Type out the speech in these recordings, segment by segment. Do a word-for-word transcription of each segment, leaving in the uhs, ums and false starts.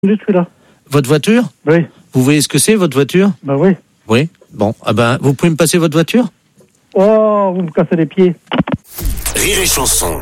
Je suis là. Votre voiture? Oui. Vous voyez ce que c'est, votre voiture? Bah oui. Oui. Bon, ah ben, vous pouvez me passer votre voiture? Oh, vous me cassez les pieds. Rire et chanson.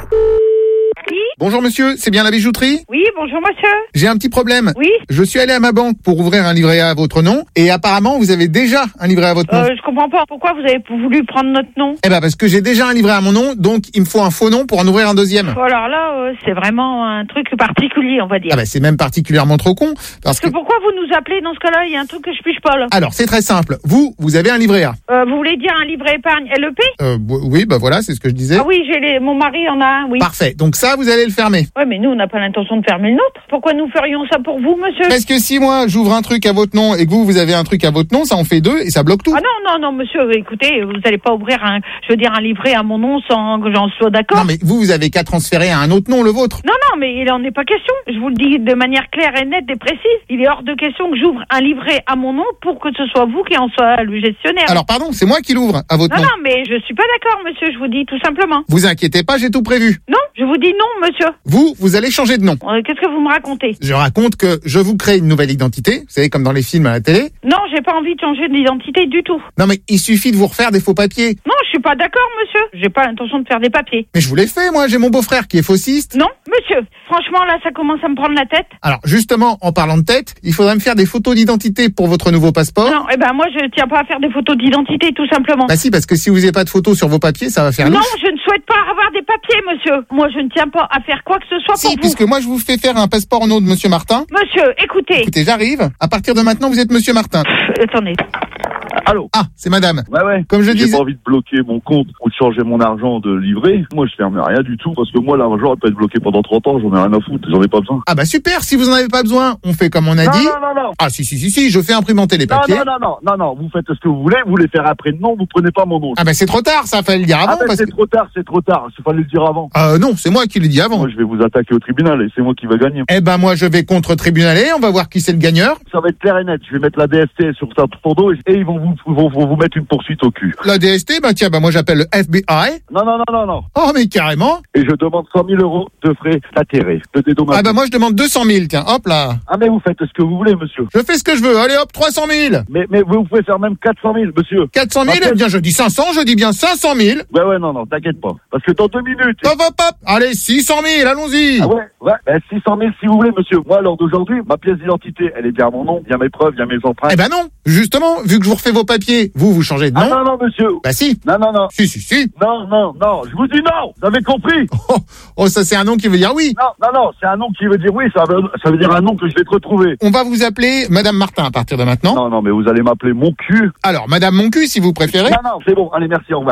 Bonjour monsieur, c'est bien la bijouterie? Oui, bonjour monsieur. J'ai un petit problème. Oui. Je suis allé à ma banque pour ouvrir un livret A à votre nom et apparemment vous avez déjà un livret A à votre nom. Euh, je comprends pas. Pourquoi vous avez voulu prendre notre nom? Eh ben parce que j'ai déjà un livret à mon nom, donc il me faut un faux nom pour en ouvrir un deuxième. Oh, alors là, euh, c'est vraiment un truc particulier, on va dire. Ah ben c'est même particulièrement trop con. Parce Parce que, que... pourquoi vous nous appelez dans ce cas-là? Il y a un truc que je piche pas là. Alors c'est très simple. Vous, vous avez un livret A. Euh, vous voulez dire un livret épargne L E P? Euh, oui, bah voilà, c'est ce que je disais. Ah oui, j'ai les... mon mari en a un, oui. Parfait. Donc ça, vous allez le fermer. Ouais, mais nous, on n'a pas l'intention de fermer le nôtre. Pourquoi nous ferions ça pour vous, monsieur? Parce que si moi j'ouvre un truc à votre nom et que vous, vous avez un truc à votre nom, ça en fait deux et ça bloque tout. Ah non, non, non, monsieur, écoutez, vous n'allez pas ouvrir un, je veux dire, un livret à mon nom sans que j'en sois d'accord. Non mais vous, vous avez qu'à transférer à un autre nom le vôtre. Non, non, mais il en est pas question. Je vous le dis de manière claire et nette et précise. Il est hors de question que j'ouvre un livret à mon nom pour que ce soit vous qui en soit le gestionnaire. Alors pardon, c'est moi qui l'ouvre à votre Non, nom. non, mais je suis pas d'accord, monsieur, je vous dis tout simplement. Vous inquiétez pas, j'ai tout prévu. Non, je vous dis non, monsieur. Vous, vous allez changer de nom. Euh, Qu'est-ce que vous me racontez? Je raconte que je vous crée une nouvelle identité, vous savez, comme dans les films à la télé. Non, j'ai pas envie de changer d'identité du tout. Non mais il suffit de vous refaire des faux papiers. Non, je suis pas d'accord, monsieur. J'ai pas l'intention de faire des papiers. Mais je vous l'ai fait, moi, j'ai mon beau-frère qui est faussiste. Non, monsieur. Franchement, là, ça commence à me prendre la tête. Alors justement, en parlant de tête, il faudrait me faire des photos d'identité pour votre nouveau passeport. Non, eh ben moi, je tiens pas à faire des photos d'identité, tout simplement. Bah si, parce que si vous n'avez pas de photos sur vos papiers, ça va faire Non, louche. je ne souhaite pas avoir des papiers, monsieur. Moi, je ne tiens pas à faire quoi que ce soit pour Si, vous. puisque moi je vous fais faire un passeport au nom de Monsieur Martin. Monsieur, écoutez. Écoutez, j'arrive. À partir de maintenant, vous êtes Monsieur Martin. Pff, attendez. Allô? Ah, c'est Madame. Ouais, ouais. Comme je J'ai disais. pas envie de bloquer mon compte ou de changer mon argent de livret. Moi, je ferme rien du tout parce que moi, l'argent peut être bloqué pendant trente ans. J'en ai rien à foutre. J'en ai pas besoin. Ah bah super, si vous en avez pas besoin, on fait comme on a Non, dit. non, non, non. Ah si, si, si, si, je fais imprimenter les Non, papiers. non, non, non, non, non. Vous faites ce que vous voulez. Vous voulez faire après non. Vous prenez pas mon nom. Ah bah c'est trop tard, ça fallait le dire Ah, avant ben, parce c'est que... trop tard. C'est trop tard. Il fallait le dire avant. Euh non, c'est moi qui l'ai dit avant. Moi, je vais vous attaquer au tribunal et c'est moi qui va gagner. Eh ben moi je vais contre tribunaler, on va voir qui c'est le gagneur. Ça va être clair et net. Je vais mettre la D S T sur ta- ton dos et ils vont vous, vont, vont vous mettre une poursuite au cul. La D S T, bah tiens, bah moi j'appelle le F B I. Non, non, non, non, non. Oh mais carrément. Et je demande cent mille euros de frais d'intérêt, de dédommagement. Ah bah moi je demande deux cent mille, tiens, hop là. Ah, mais vous faites ce que vous voulez, monsieur. Je fais ce que je veux, allez hop, trois cent mille. Mais, mais vous pouvez faire même quatre cent mille, monsieur. quatre cent mille, Après- eh bien je dis cinq cents, je dis bien cinq cent mille. Ouais, ouais, non, non, t'inquiète pas. Parce que dans deux minutes. Hop hop hop, allez, six cent mille, allons-y. Ah ouais, ouais, ben six cent mille si vous voulez, monsieur. Moi, à l'heure d'aujourd'hui, ma pièce d'identité, elle est bien à mon nom, il y a mes preuves, il y a mes empreintes. Eh ben non, justement, vu que je vous refais vos papiers, vous, vous changez de Ah nom. non, non, monsieur. Bah si, Non, non, non. si, si, si. Non, non, non. Je vous dis non. Vous avez compris? Oh, oh ça c'est un nom qui veut dire oui. Non, non, non. C'est un nom qui veut dire oui. Ça veut, ça veut dire un nom que je vais te retrouver. On va vous appeler Madame Martin à partir de maintenant. Non, non, mais vous allez m'appeler mon cul. Alors, Madame Moncu, si vous préférez. Non, non, c'est bon. Allez, merci, au revoir.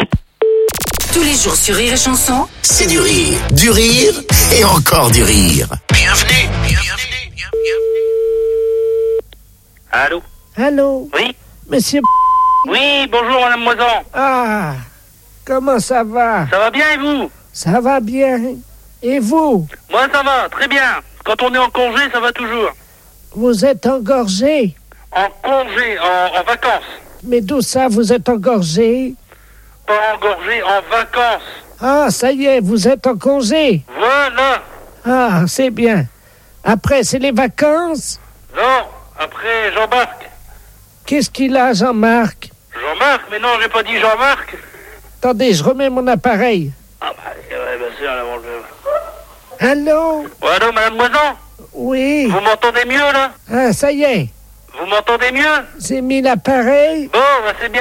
Tous les jours sur Rire et chanson, c'est du rire, du rire et encore du rire. Bienvenue, bienvenue, bienvenue. Allô? Allô, Oui? monsieur. Oui, bonjour madame Moisan. Ah, comment ça va? Ça va bien et vous? Ça va bien. Et vous? Moi ça va, très bien. Quand on est en congé, ça va toujours. Vous êtes engorgé. En congé, en, en vacances. Mais d'où ça, vous êtes engorgé? Pas engorgé, en vacances. Ah, ça y est, vous êtes en congé. Voilà. Ah, c'est bien. Après, c'est les vacances? Non, après Jean-Marc. Qu'est-ce qu'il a, Jean-Marc? Jean-Marc? Mais non, j'ai pas dit Jean-Marc. Attendez, je remets mon appareil. Ah bah, ouais, bien sûr, là, bon, je... Allô? Ouais, allô, madame Moisan? Oui. Vous m'entendez mieux, là? Ah, ça y est, Vous m'entendez mieux? j'ai mis l'appareil. Bon, bah c'est bien.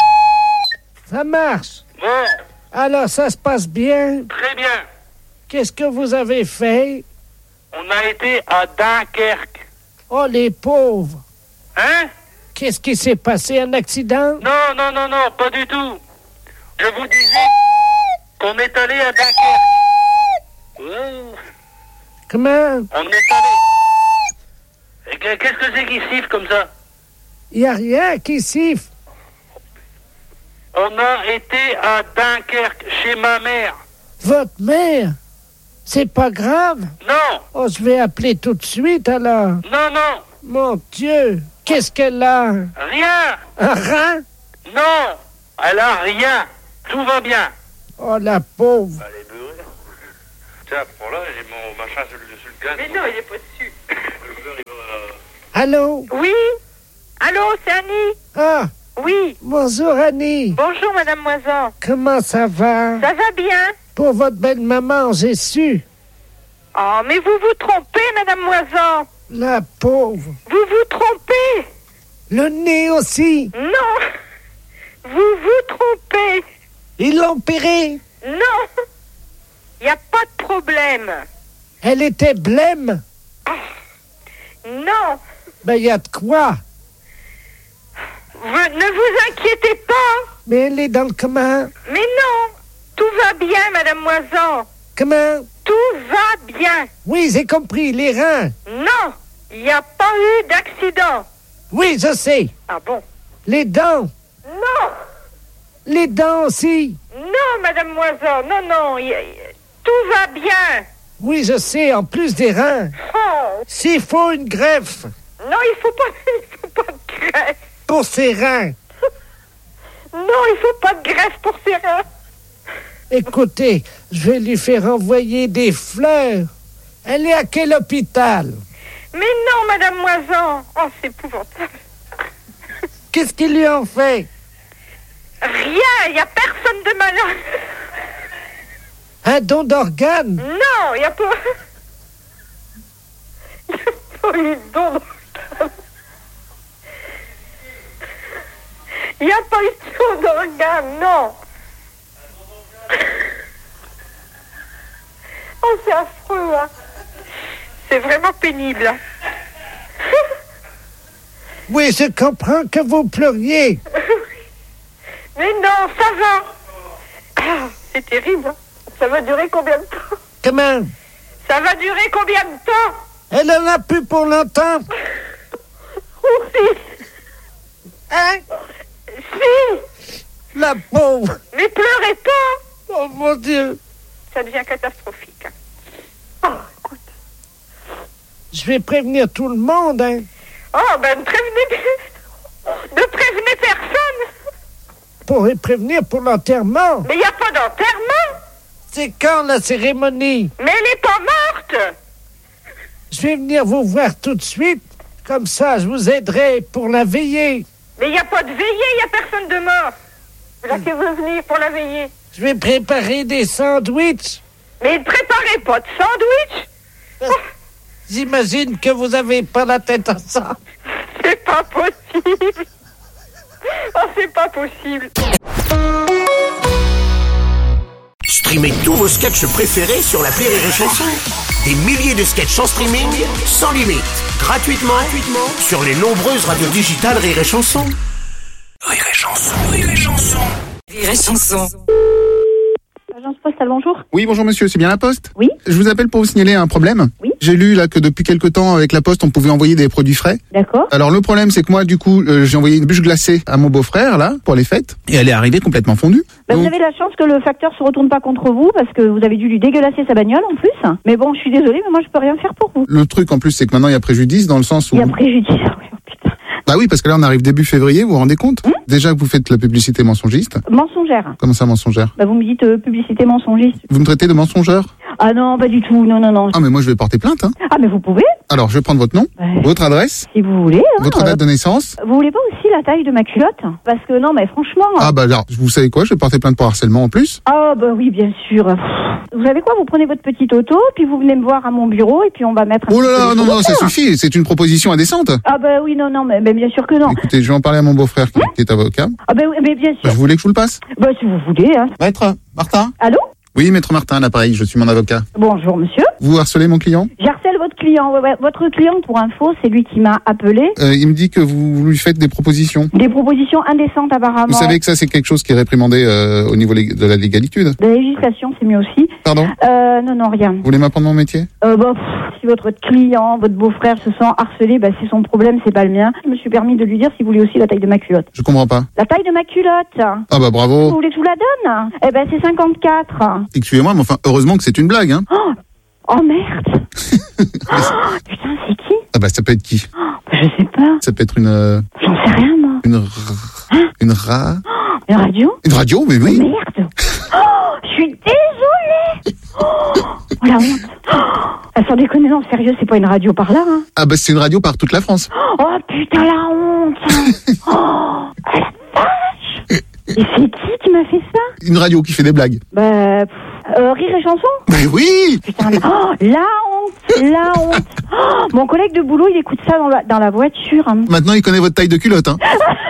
Ça marche. Bon, Alors, ça se passe bien. très bien. Qu'est-ce que vous avez fait? On a été à Dunkerque. Oh, les pauvres. Hein? Qu'est-ce qui s'est passé? Un accident? Non, non, non, non, pas du tout. Je vous disais qu'on est allé à Dunkerque. Oh, Comment? on est allé. Et que- Qu'est-ce que c'est qui siffle comme ça? Il n'y a rien qui siffle. On a été à Dunkerque, chez ma mère. Votre mère? C'est pas grave? Non, Oh, je vais appeler tout de suite alors. non, non, Mon Dieu, qu'est-ce qu'elle a? rien. Un rein? Non, elle a rien. Tout va bien. Oh, la pauvre. Elle est beurrée. Tiens, pour là, j'ai mon machin sur le, sur le gaz. Mais non, il est pas dessus. Le beurre est Allô? Oui. Allô, c'est Annie. Ah, Oui. bonjour Annie. Bonjour, Madame Moisan. Comment ça va? Ça va bien? Pour votre belle maman, j'ai su. Oh, mais vous vous trompez, Madame Moisan. La pauvre. Vous vous trompez. Le nez aussi. Non. Vous vous trompez. Ils l'ont opérée. Non. Il n'y a pas de problème. Elle était blême. Non. Ben, il y a de quoi. Vous, ne vous inquiétez pas. Mais elle est dans le comment? Mais non. Tout va bien, Madame Moisan. Comment? Tout va bien. Oui, j'ai compris, les reins. Non. Il n'y a pas eu d'accident. Oui, je sais. Ah bon? Les dents. Non. Les dents aussi. Non, Madame Moisan. Non, non. y- y- tout va bien. Oui, je sais, en plus des reins. Oh. S'il faut une greffe Non, il faut pas, il faut pas de greffe. pour ses reins. Non, il faut pas de greffe pour ses reins. Écoutez, je vais lui faire envoyer des fleurs. Elle est à quel hôpital? Mais non, Madame Moisan. Oh, c'est épouvantable. Qu'est-ce qu'ils lui ont fait? Rien, il n'y a personne de malade. Un don d'organes? Non, il n'y a pas... Il n'y a pas eu de don d'organes. Il n'y a pas eu de don d'organes, non. Oh, c'est affreux, hein. C'est vraiment pénible. Oui, je comprends que vous pleuriez. Mais non, ça va. Ah, c'est terrible. Ça va durer combien de temps? Comment? Ça va durer combien de temps? Elle en a plus pour longtemps. Oui. Hein? Si. La pauvre. Mais pleurez pas. Oh mon Dieu. Ça devient catastrophique. Oh, écoute. Je vais prévenir tout le monde, hein. Oh, ben ne prévenez... Ne prévenez personne. Pour les prévenir pour l'enterrement. Mais il n'y a pas d'enterrement. C'est quand la cérémonie? Mais elle n'est pas morte. Je vais venir vous voir tout de suite. Comme ça, je vous aiderai pour la veillée. Mais il n'y a pas de veillée, il n'y a personne de mort. Là qui veut venir pour la veillée. Je vais préparer des sandwichs. Mais ne préparez pas de sandwich. J'imagine que vous avez pas la tête à ça. C'est pas possible. Oh, c'est pas possible. Streamez tous vos sketchs préférés sur l'appli Rire et Chanson. Des milliers de sketchs en streaming, sans limite, gratuitement, gratuitement sur les nombreuses radios digitales Rire et Chanson. Rire et Chanson, Rire et Chanson. Rire et Chanson. Agence postale, bonjour. Oui, bonjour monsieur, c'est bien la Poste? Oui. Je vous appelle pour vous signaler un problème. Oui. J'ai lu là que depuis quelque temps avec la Poste on pouvait envoyer des produits frais. D'accord. Alors le problème c'est que moi du coup euh, j'ai envoyé une bûche glacée à mon beau-frère là pour les fêtes et elle est arrivée complètement fondue. Bah, Donc- Vous avez la chance que le facteur se retourne pas contre vous parce que vous avez dû lui dégueulasser sa bagnole en plus. Mais bon, je suis désolée, mais moi je peux rien faire pour vous. Le truc en plus c'est que maintenant il y a préjudice dans le sens où... Il y a préjudice. Ah oui, oh, putain. Bah oui parce que là on arrive début février, vous vous rendez compte? Déjà que vous faites la publicité mensongiste. Mensongère. Comment ça mensongère? Bah vous me dites euh, publicité mensongiste. Vous me traitez de mensongeur? Ah non, pas du tout. Non, non, non. Ah mais moi je vais porter plainte hein. Ah mais vous pouvez, Alors je vais prendre votre nom, Ouais. votre adresse, si vous voulez. hein, votre euh, date de naissance. Vous voulez pas aussi la taille de ma culotte? Parce que non, mais franchement. Ah bah alors, vous savez quoi, je vais porter plainte pour harcèlement en plus. Ah bah oui, bien sûr. Pff. Vous savez quoi? Vous prenez votre petite auto, puis vous venez me voir à mon bureau, et puis on va mettre. un Oh là petit peu là, de non, choses non, à ça faire. suffit, c'est une proposition indécente. Ah bah oui, non, non, mais, mais bien sûr que non. Écoutez, je vais en parler à mon beau-frère qui, qui est avocat. Ah bah oui, mais bien sûr. Je voulais que je vous le passe. Bah si vous voulez, hein. Maître Martin? Allô? Oui, maître Martin, l'appareil, je suis mon avocat. Bonjour monsieur. Vous harcelez mon client? J'harcèle votre client. Ouais, ouais. Votre client, pour info, c'est lui qui m'a appelé. Euh, il me dit que vous lui faites des propositions. Des propositions indécentes apparemment. Vous savez que ça, c'est quelque chose qui est réprimandé euh, au niveau lég- de la légalitude. La législation, c'est mieux aussi. Pardon? Euh, non, non, rien. Vous voulez m'apprendre mon métier? Euh, bah, pff, si votre client, votre beau-frère se sent harcelé, bah, c'est son problème, c'est pas le mien. Je me suis permis de lui dire s'il voulait aussi la taille de ma culotte. Je comprends pas. La taille de ma culotte. Ah bah Vous bravo. voulez que je vous la donne? Eh ben, c'est cinquante-quatre. Excusez-moi, mais enfin, heureusement que c'est une blague, hein. Oh, oh merde. Oh, putain, c'est qui? Ah bah ça peut être qui? Oh, bah, je sais pas. Ça peut être une... euh, J'en sais rien, moi. une... r- une ra... Une radio? Une radio, mais oui. Merde. Oh, je suis désolée. Oh, oh, la honte. Oh, Ah, sans déconner, non, sérieux, c'est pas une radio par là, hein. Ah bah c'est une radio par toute la France. Oh putain, la honte. Oh, la vache. Et c'est qui qui m'a fait ça? Une radio qui fait des blagues. Bah, pff, euh, Rire et Chanson. Mais oui. Putain, la, oh, la honte, la honte. Oh, mon collègue de boulot, il écoute ça dans la, dans la voiture. Hein. Maintenant il connaît votre taille de culotte, hein.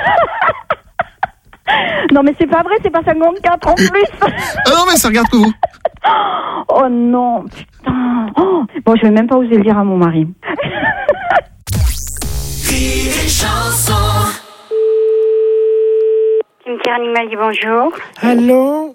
Non mais c'est pas vrai, c'est pas cinquante-quatre en plus. Ah non mais ça regarde que vous. Oh non, putain. Oh. Bon, je vais même pas oser le dire à mon mari. Rire et Chanson. Cimetière animal dit bonjour. Allô?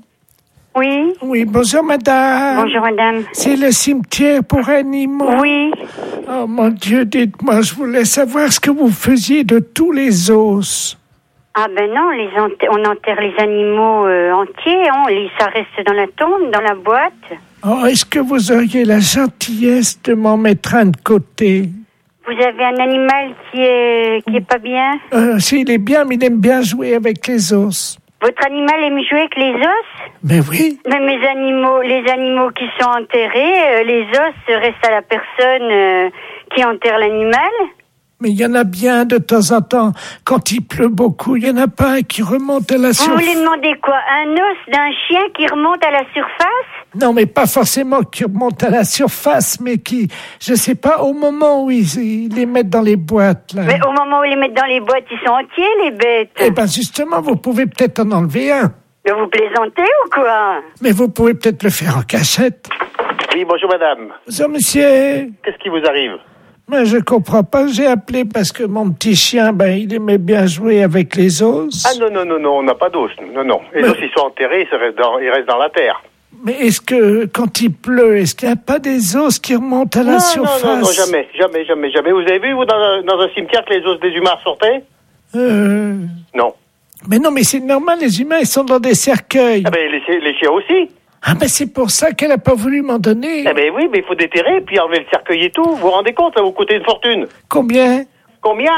Oui. Oui, bonjour madame. Bonjour madame. C'est le cimetière pour animaux. Oui. Oh mon Dieu, dites-moi, je voulais savoir ce que vous faisiez de tous les os. Ah ben non, les ent- on enterre les animaux euh, entiers, on les, ça reste dans la tombe, dans la boîte. Oh, est-ce que vous auriez la gentillesse de m'en mettre un de côté? Vous avez un animal qui est qui est pas bien? Euh, s'il est bien, mais il aime bien jouer avec les os. Votre animal aime jouer avec les os? Mais oui. Mais mes animaux, les animaux qui sont enterrés, euh, les os restent à la personne euh, qui enterre l'animal. Mais il y en a bien de temps en temps. Quand il pleut beaucoup, il y en a pas un qui remonte à la Vous surface. voulez demander quoi? Un os d'un chien qui remonte à la surface? Non, mais pas forcément qui remonte à la surface, mais qui, je sais pas, au moment où ils, ils les mettent dans les boîtes, là. Mais au moment où ils les mettent dans les boîtes, ils sont entiers, les bêtes. Eh ben, justement, vous pouvez peut-être en enlever un. Mais vous plaisantez ou quoi? Mais vous pouvez peut-être le faire en cachette. Oui, bonjour madame. Bonjour, monsieur. Qu'est-ce qui vous arrive? Mais je comprends pas, j'ai appelé parce que mon petit chien, ben, il aimait bien jouer avec les os. Ah non, non, non, non, on n'a pas d'os. Non, non. Les Mais... os, ils sont enterrés, ils restent dans, ils restent dans la terre. Mais est-ce que, quand il pleut, est-ce qu'il n'y a pas des os qui remontent à la non, surface? Non, non, non, jamais, jamais, jamais, jamais. Vous avez vu, vous, dans un, dans un cimetière, que les os des humains sortaient? Euh... Non. Mais non, mais c'est normal, les humains, ils sont dans des cercueils. Ah ben, les, les chiens aussi. Ah ben, c'est pour ça qu'elle n'a pas voulu m'en donner. Ah ben oui, mais il faut déterrer, puis enlever le cercueil et tout. Vous vous rendez compte, ça vous coûte une fortune. Combien? Combien?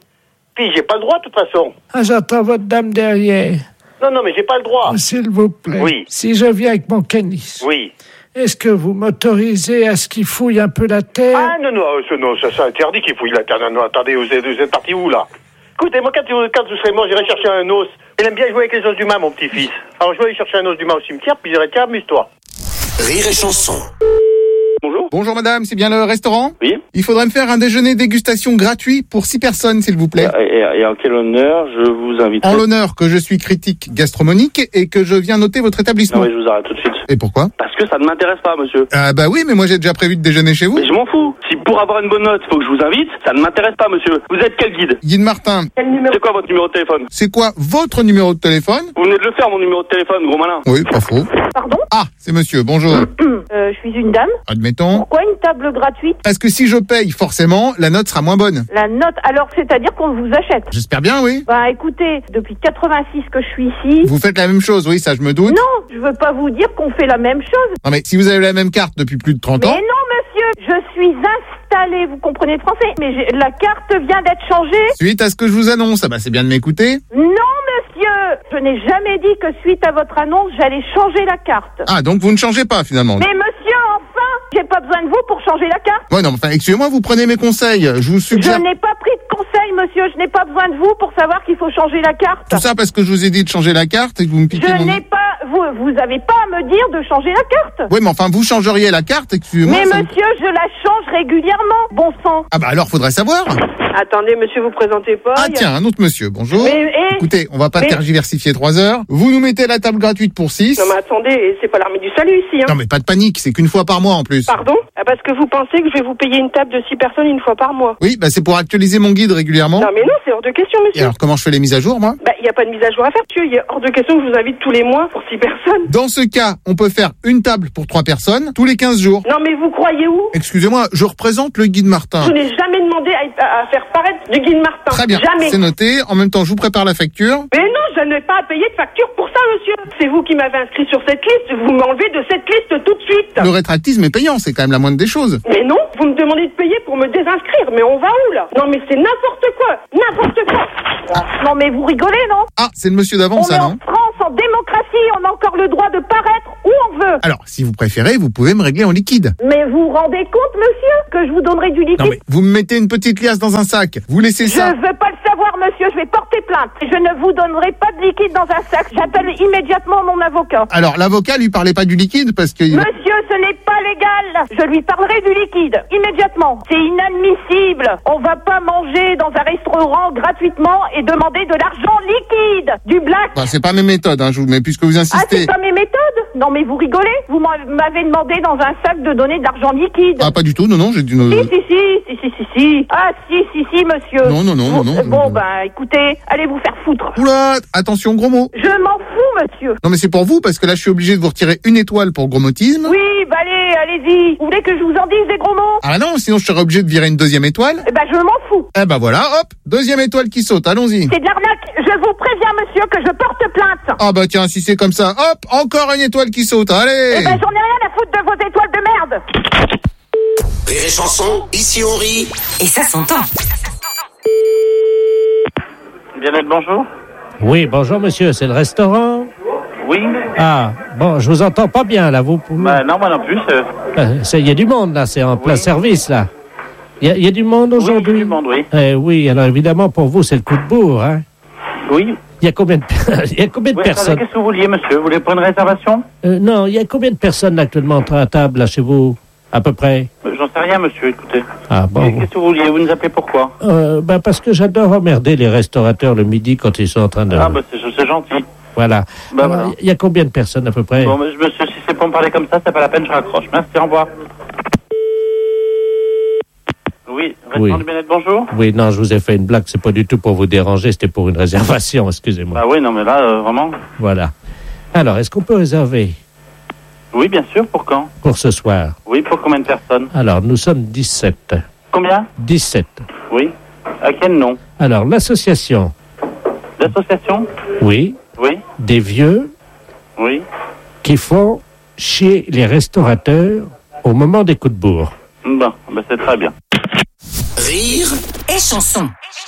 Puis j'ai pas le droit, de toute façon. Ah, j'entends votre dame derrière. Non, non, mais j'ai pas le droit. Oh, s'il vous plaît. Oui. Si je viens avec mon canis. Oui. Est-ce que vous m'autorisez à ce qu'il fouille un peu la terre? Ah non, non, ça, non, ça, c'est interdit qu'il fouille la terre. Non, non, attendez, vous êtes, vous êtes parti où, là? Écoutez, moi, quand, quand vous serez mort, j'irai chercher un os. Il aime bien jouer avec les os d'humain, mon petit-fils. Alors, je vais aller chercher un os d'humain au cimetière, puis je dirai, tiens, amuse-toi. Rire et Chanson. Bonjour. Bonjour madame, c'est bien le restaurant? Oui. Il faudrait me faire un déjeuner dégustation gratuit pour six personnes, s'il vous plaît. Et, et en quel honneur je vous invite? En l'honneur que je suis critique gastronomique et que je viens noter votre établissement. Non mais je vous arrête tout de suite. Et pourquoi? Parce que ça ne m'intéresse pas, monsieur. Ah bah oui, mais moi j'ai déjà prévu de déjeuner chez vous. Mais je m'en fous. Si pour avoir une bonne note, faut que je vous invite, ça ne m'intéresse pas, monsieur. Vous êtes quel guide? Guide Martin. Quel numéro? C'est quoi votre numéro de téléphone? C'est quoi votre numéro de téléphone? Vous venez de le faire, mon numéro de téléphone, gros malin. Oui, pas faux. Pardon? Ah, c'est monsieur, bonjour. euh, Je suis une dame. Admettons. Pourquoi une table gratuite? Parce que si je paye, forcément, la note sera moins bonne. La note, alors c'est-à-dire qu'on vous achète? J'espère bien, oui. Bah écoutez, depuis quatre-vingt-six que je suis ici... Vous faites la même chose, oui, ça je me doute. Non, je veux pas vous dire qu'on fait la même chose. Non mais si vous avez la même carte depuis plus de trente Mais ans... non monsieur, je suis installée, vous comprenez le français, mais j'ai- la carte vient d'être changée. Suite à ce que je vous annonce, ah bah c'est bien de m'écouter. Non monsieur, je n'ai jamais dit que suite à votre annonce, j'allais changer la carte. Ah, donc vous ne changez pas finalement. Mais monsieur, enfin, j'ai pas besoin de vous pour changer la carte. Ouais, non, enfin, excusez-moi, vous prenez mes conseils. Je vous suggère... Je n'ai pas pris de conseils, monsieur. Je n'ai pas besoin de vous pour savoir qu'il faut changer la carte. Tout ça parce que je vous ai dit de changer la carte et que vous me piquez Je mon... n'ai pas... Vous, vous avez pas à me dire de changer la carte. Oui, mais enfin, vous changeriez la carte, excusez-moi. Mais ça me- monsieur, je la change régulièrement, bon sang. Ah bah alors, faudrait savoir. Attendez, monsieur, vous présentez pas. Ah il y a- tiens, un autre monsieur, bonjour. Mais, eh, Écoutez, on va pas mais- tergiversifier trois heures. Vous nous mettez la table gratuite pour six. Non mais attendez, c'est pas l'armée du salut ici, hein. Non mais pas de panique, c'est qu'une fois par mois en plus. Pardon? Ah, parce que vous pensez que je vais vous payer une table de six personnes une fois par mois. Oui, bah c'est pour actualiser mon guide régulièrement. Non mais non, c'est hors de question, Et monsieur. alors comment je fais les mises à jour, moi? Bah, il n'y a pas de mise à jour à faire, monsieur. Il est hors de question que je vous invite tous les mois pour six personnes. Dans ce cas, on peut faire une table pour trois personnes tous les quinze jours. Non mais vous croyez où? Excusez-moi, je représente le guide Martin. Je n'ai jamais demandé à, à- à faire paraître du guide Martin. Très bien, Jamais. c'est noté. En même temps, je vous prépare la facture. Mais non, je n'ai pas à payer de facture pour ça, monsieur. C'est vous qui m'avez inscrit sur cette liste. Vous m'enlevez de cette liste tout de suite. Le rétractisme est payant, c'est quand même la moindre des choses. Mais non, vous me demandez de payer pour me désinscrire. Mais on va où, là? Non, mais c'est n'importe quoi. N'importe quoi. Non, mais vous rigolez, non? Ah, c'est le monsieur d'avant, On ça, est en non? France, en démocratie. On a encore avoir le droit de paraître où on veut. Alors, si vous préférez, vous pouvez me régler en liquide. Mais vous vous rendez compte, monsieur, que je vous donnerai du liquide? Non mais, vous me mettez une petite liasse dans un sac, vous laissez Je ça. veux pas le savoir, monsieur, je vais porter plainte. Je ne vous donnerai pas de liquide dans un sac. J'appelle immédiatement mon avocat. Alors, l'avocat lui parlait pas du liquide parce que... Monsieur, ce n'est pas légal. Je lui parlerai du liquide, immédiatement. C'est inadmissible. On va pas manger dans un restaurant gratuitement et demander de l'argent liquide. Du black. Bah, c'est pas mes méthodes, hein, je vous... mais puisque vous Ah, insistez... c'est pas mes méthodes? Non, mais vous rigolez? Vous m'avez demandé dans un sac de donner de l'argent liquide. Ah, pas du tout, non, non, j'ai dit... non, Si, non. si, si, si, si, si, si. Ah, si, si, si, monsieur. Non, non, non, Vous- non, non, Bon, je- bah, écoutez, allez vous faire foutre. Oula, attention, gros mot. Je m'en fous, monsieur. Non mais c'est pour vous, parce que là je suis obligé de vous retirer une étoile pour gros motisme. Oui, bah allez, allez-y. Vous voulez que je vous en dise des gros mots? Ah non, sinon je serais obligé de virer une deuxième étoile. Eh ben, je m'en fous. Eh ben voilà, hop, deuxième étoile qui saute, allons-y. C'est de l'arnaque. Je vous préviens, monsieur, que je porte plainte. Ah bah tiens, si c'est comme ça, hop, encore une étoile qui saute, allez. Eh ben, j'en ai rien à foutre de vos étoiles de merde. Rire et chanson, ici on rit. Et ça s'entend. Bien-être, bonjour. Oui, bonjour monsieur, c'est le restaurant? Oui. Ah, bon, je vous entends pas bien là, vous pouvez... Bah non, moi non plus. c'est- Euh, ça, il y a du monde là, c'est en plein service là. Il y, a- il y a du monde aujourd'hui? Oui, du monde, oui. Eh oui, alors évidemment pour vous c'est le coup de bourre, hein? Oui. Il y a combien de, il y a combien de Oui, attendez, personnes? qu'est-ce que vous vouliez, monsieur? Vous voulez pour une réservation? Euh, non, il y a combien de personnes actuellement à table là chez vous? À peu près? Euh, J'en sais rien, monsieur, écoutez. Ah bon? Et Qu'est-ce que vous vouliez? Vous nous appelez pourquoi? Euh, bah parce que j'adore emmerder les restaurateurs le midi quand ils sont en train de... Ah, bah c'est c'est gentil. Voilà. Bah, Alors, voilà. il y a combien de personnes à peu près? Bon, mais, monsieur, si c'est pour me parler comme ça, c'est pas la peine, je raccroche. Merci, au revoir. Oui, restaurant Oui. du bien-être, bonjour. Oui, non, je vous ai fait une blague, c'est pas du tout pour vous déranger, c'était pour une réservation, excusez-moi. Bah oui, non, mais là, euh, vraiment. Voilà. Alors, est-ce qu'on peut réserver Oui, bien sûr, pour quand? pour ce soir? Oui, pour combien de personnes? Alors, nous sommes dix-sept. Combien? dix-sept. Oui. À quel nom? Alors, l'association, L'association? oui, Oui. des vieux Oui. qui font chier les restaurateurs au moment des coups de bourre. Bon, bah c'est très bien. Rire Et chanson.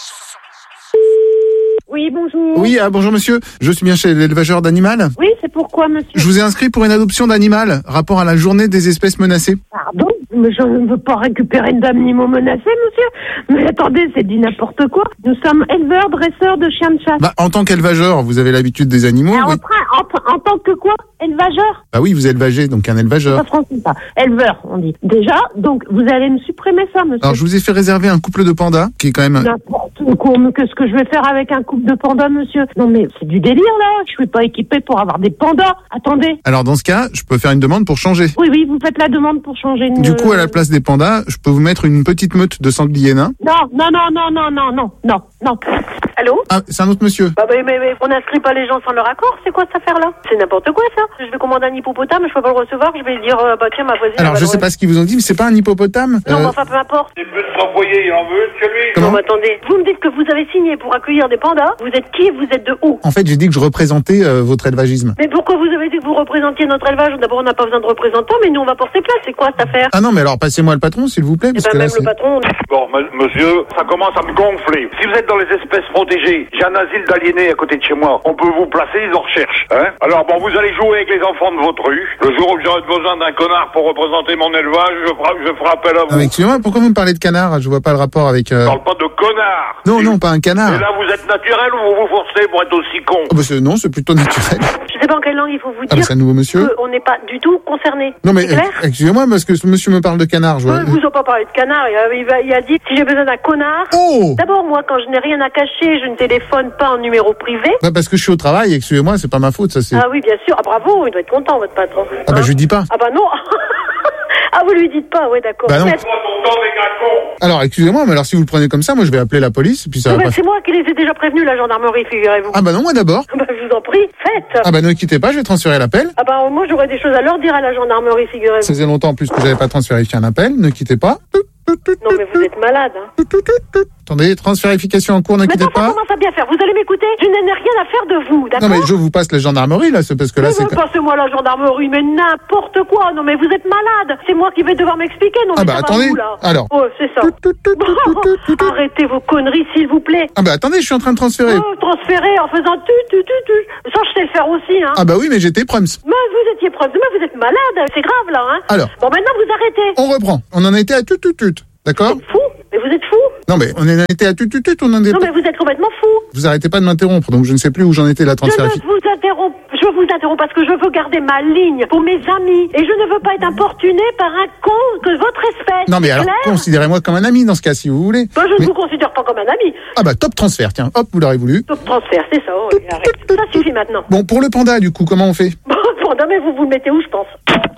Oui, bonjour. Oui, ah, bonjour monsieur, je suis bien chez l'élevageur d'animal. Oui, c'est pourquoi, monsieur? Je vous ai inscrit pour une adoption d'animal, rapport à la journée des espèces menacées. Pardon? Mais je ne veux pas récupérer d'animaux menacés, monsieur. Mais attendez, c'est dit n'importe quoi. Nous sommes éleveurs, dresseurs de chiens de chasse. Bah, en tant qu'élevageur, vous avez l'habitude des animaux, Alors, oui. en, en, en tant que quoi? Élevageur? Bah oui, vous élevagez, donc un élevageur. Pas français, ça. Éleveur, on dit. Déjà, donc, vous allez me supprimer ça, monsieur. Alors, je vous ai fait réserver un couple de pandas, qui est quand même... N'importe quoi. Mais qu'est-ce que je vais faire avec un couple de pandas, monsieur? Non, mais c'est du délire, là. Je suis pas équipée pour avoir des pandas. Attendez. Alors, dans ce cas, je peux faire une demande pour changer. Oui, oui, vous faites la demande pour changer une... Du coup, à la place des pandas, je peux vous mettre une petite meute de sangliers nains. Non, non, non, non, non, non, non, non, non. Allô? Ah, c'est un autre monsieur. Bah, mais, mais, mais on n'inscrit pas les gens sans leur accord, c'est quoi cette affaire-là? C'est n'importe quoi ça. Je vais commander un hippopotame, je peux pas le recevoir, je vais dire, euh, bah tiens, ma voisine. Alors, elle va je le sais pas ce qu'ils vous ont dit, mais c'est pas un hippopotame. Non, Euh, mais enfin, peu importe. Il peut se renvoyer, il en veut, chez lui. Comment Non, mais attendez. Vous me dites que vous avez signé pour accueillir des pandas. Vous êtes qui? Vous êtes de où? En fait, j'ai dit que je représentais euh, votre élevagisme. Mais pourquoi vous avez dit que vous représentiez notre élevage? D'abord, on n'a pas besoin de représentants, mais nous, on va porter place. C'est quoi cette affaire? Ah non, mais alors passez-moi le patron, s'il vous plaît, Eh parce ben, que là, même c'est... le patron. Bon, m- monsieur, ça commence à me gonfler. Si vous êtes dans les espèces protégées, j'ai un asile d'aliénés à côté de chez moi. On peut vous placer, ils en recherchent. Hein? Alors, bon, vous allez jouer avec les enfants de votre rue. Le jour où j'aurai besoin d'un connard pour représenter mon élevage, je ferai, je ferai appel à vous. Ah, mais excusez-moi, pourquoi vous me parlez de canard? Je vois pas le rapport avec... euh, Je parle pas de connard. Non, non, pas un canard. Et là, vous êtes naturel ou vous vous forcez pour être aussi con? Ah bah, c'est- non, c'est plutôt naturel. Je sais pas en quelle langue il faut vous Ah bah, dire. c'est un nouveau monsieur. On n'est pas du tout concernés. Non, mais C'est clair? euh, excusez-moi, parce que ce monsieur me parle de canard. Je vois... Je vous ai pas parlé de canard, il a, il va- il a dit si j'ai besoin d'un connard. Oh! D'abord, moi, quand je n'ai rien à cacher, je ne téléphone pas en numéro privé. Bah, parce que je suis au travail, excusez-moi, c'est pas ma faute, ça c'est... Ah oui, bien sûr. Ah bravo, il doit être content, votre patron. Ah bah, je lui dis pas. Ah bah non. Ah, vous lui dites pas, ouais, d'accord. Bah non. Mais- Alors, excusez-moi, mais alors si vous le prenez comme ça, moi je vais appeler la police, puis ça Ah va bah, pas... c'est moi qui les ai déjà prévenus, la gendarmerie, figurez-vous. Ah bah non, moi d'abord. Bah, je vous en prie, faites. Ah bah ne quittez pas, je vais transférer l'appel. Ah bah moi, j'aurais des choses à leur dire à la gendarmerie, figurez-vous. Ça faisait longtemps en plus que j'avais pas transféré un appel, ne quittez pas. Non, mais vous êtes malade, hein. Attendez, transférification en cours, Mais n'inquiétez attends, ça pas. commence à bien faire. Vous allez m'écouter? Je n'ai rien à faire de vous, d'accord? Non mais je vous passe la gendarmerie là, c'est parce que là Mais c'est... mais passez-moi la gendarmerie, mais n'importe quoi. Non mais vous êtes malade. C'est moi qui vais devoir m'expliquer. Non Ah mais bah ça va attendez, où, là? alors. Oh, c'est ça. Arrêtez vos conneries, s'il vous plaît. Ah bah attendez, je suis en train de transférer. Oh, transférer en faisant tu, tu, tu, tu. Ça, je sais le faire aussi, hein. Ah bah oui, mais j'étais prums. Mais vous étiez prof, mais vous êtes malade. C'est grave, là, hein. Alors. Bon, maintenant, vous arrêtez. On reprend, on en était à tut tut tut, d'accord? Fou? Mais vous êtes fou? Non mais on en était à tut tut tut, on en est... Non mais vous êtes complètement fou. Vous arrêtez pas de m'interrompre, donc je ne sais plus où j'en étais la Je transférification. ne vous interromps, je vous interromps parce que je veux garder ma ligne pour mes amis et je ne veux pas être importuné par un con que votre espèce. Non mais C'est alors, clair? considérez-moi comme un ami dans ce cas, si vous voulez. Bah, je Mais- ne vous considère pas comme un ami. Ah bah top transfert, tiens, hop, vous l'aurez voulu. Top transfert, c'est ça. Oui, arrête. Ça suffit maintenant. Bon, pour le panda, du coup, comment on fait? Bon, bon, non, mais vous vous le mettez où, je pense?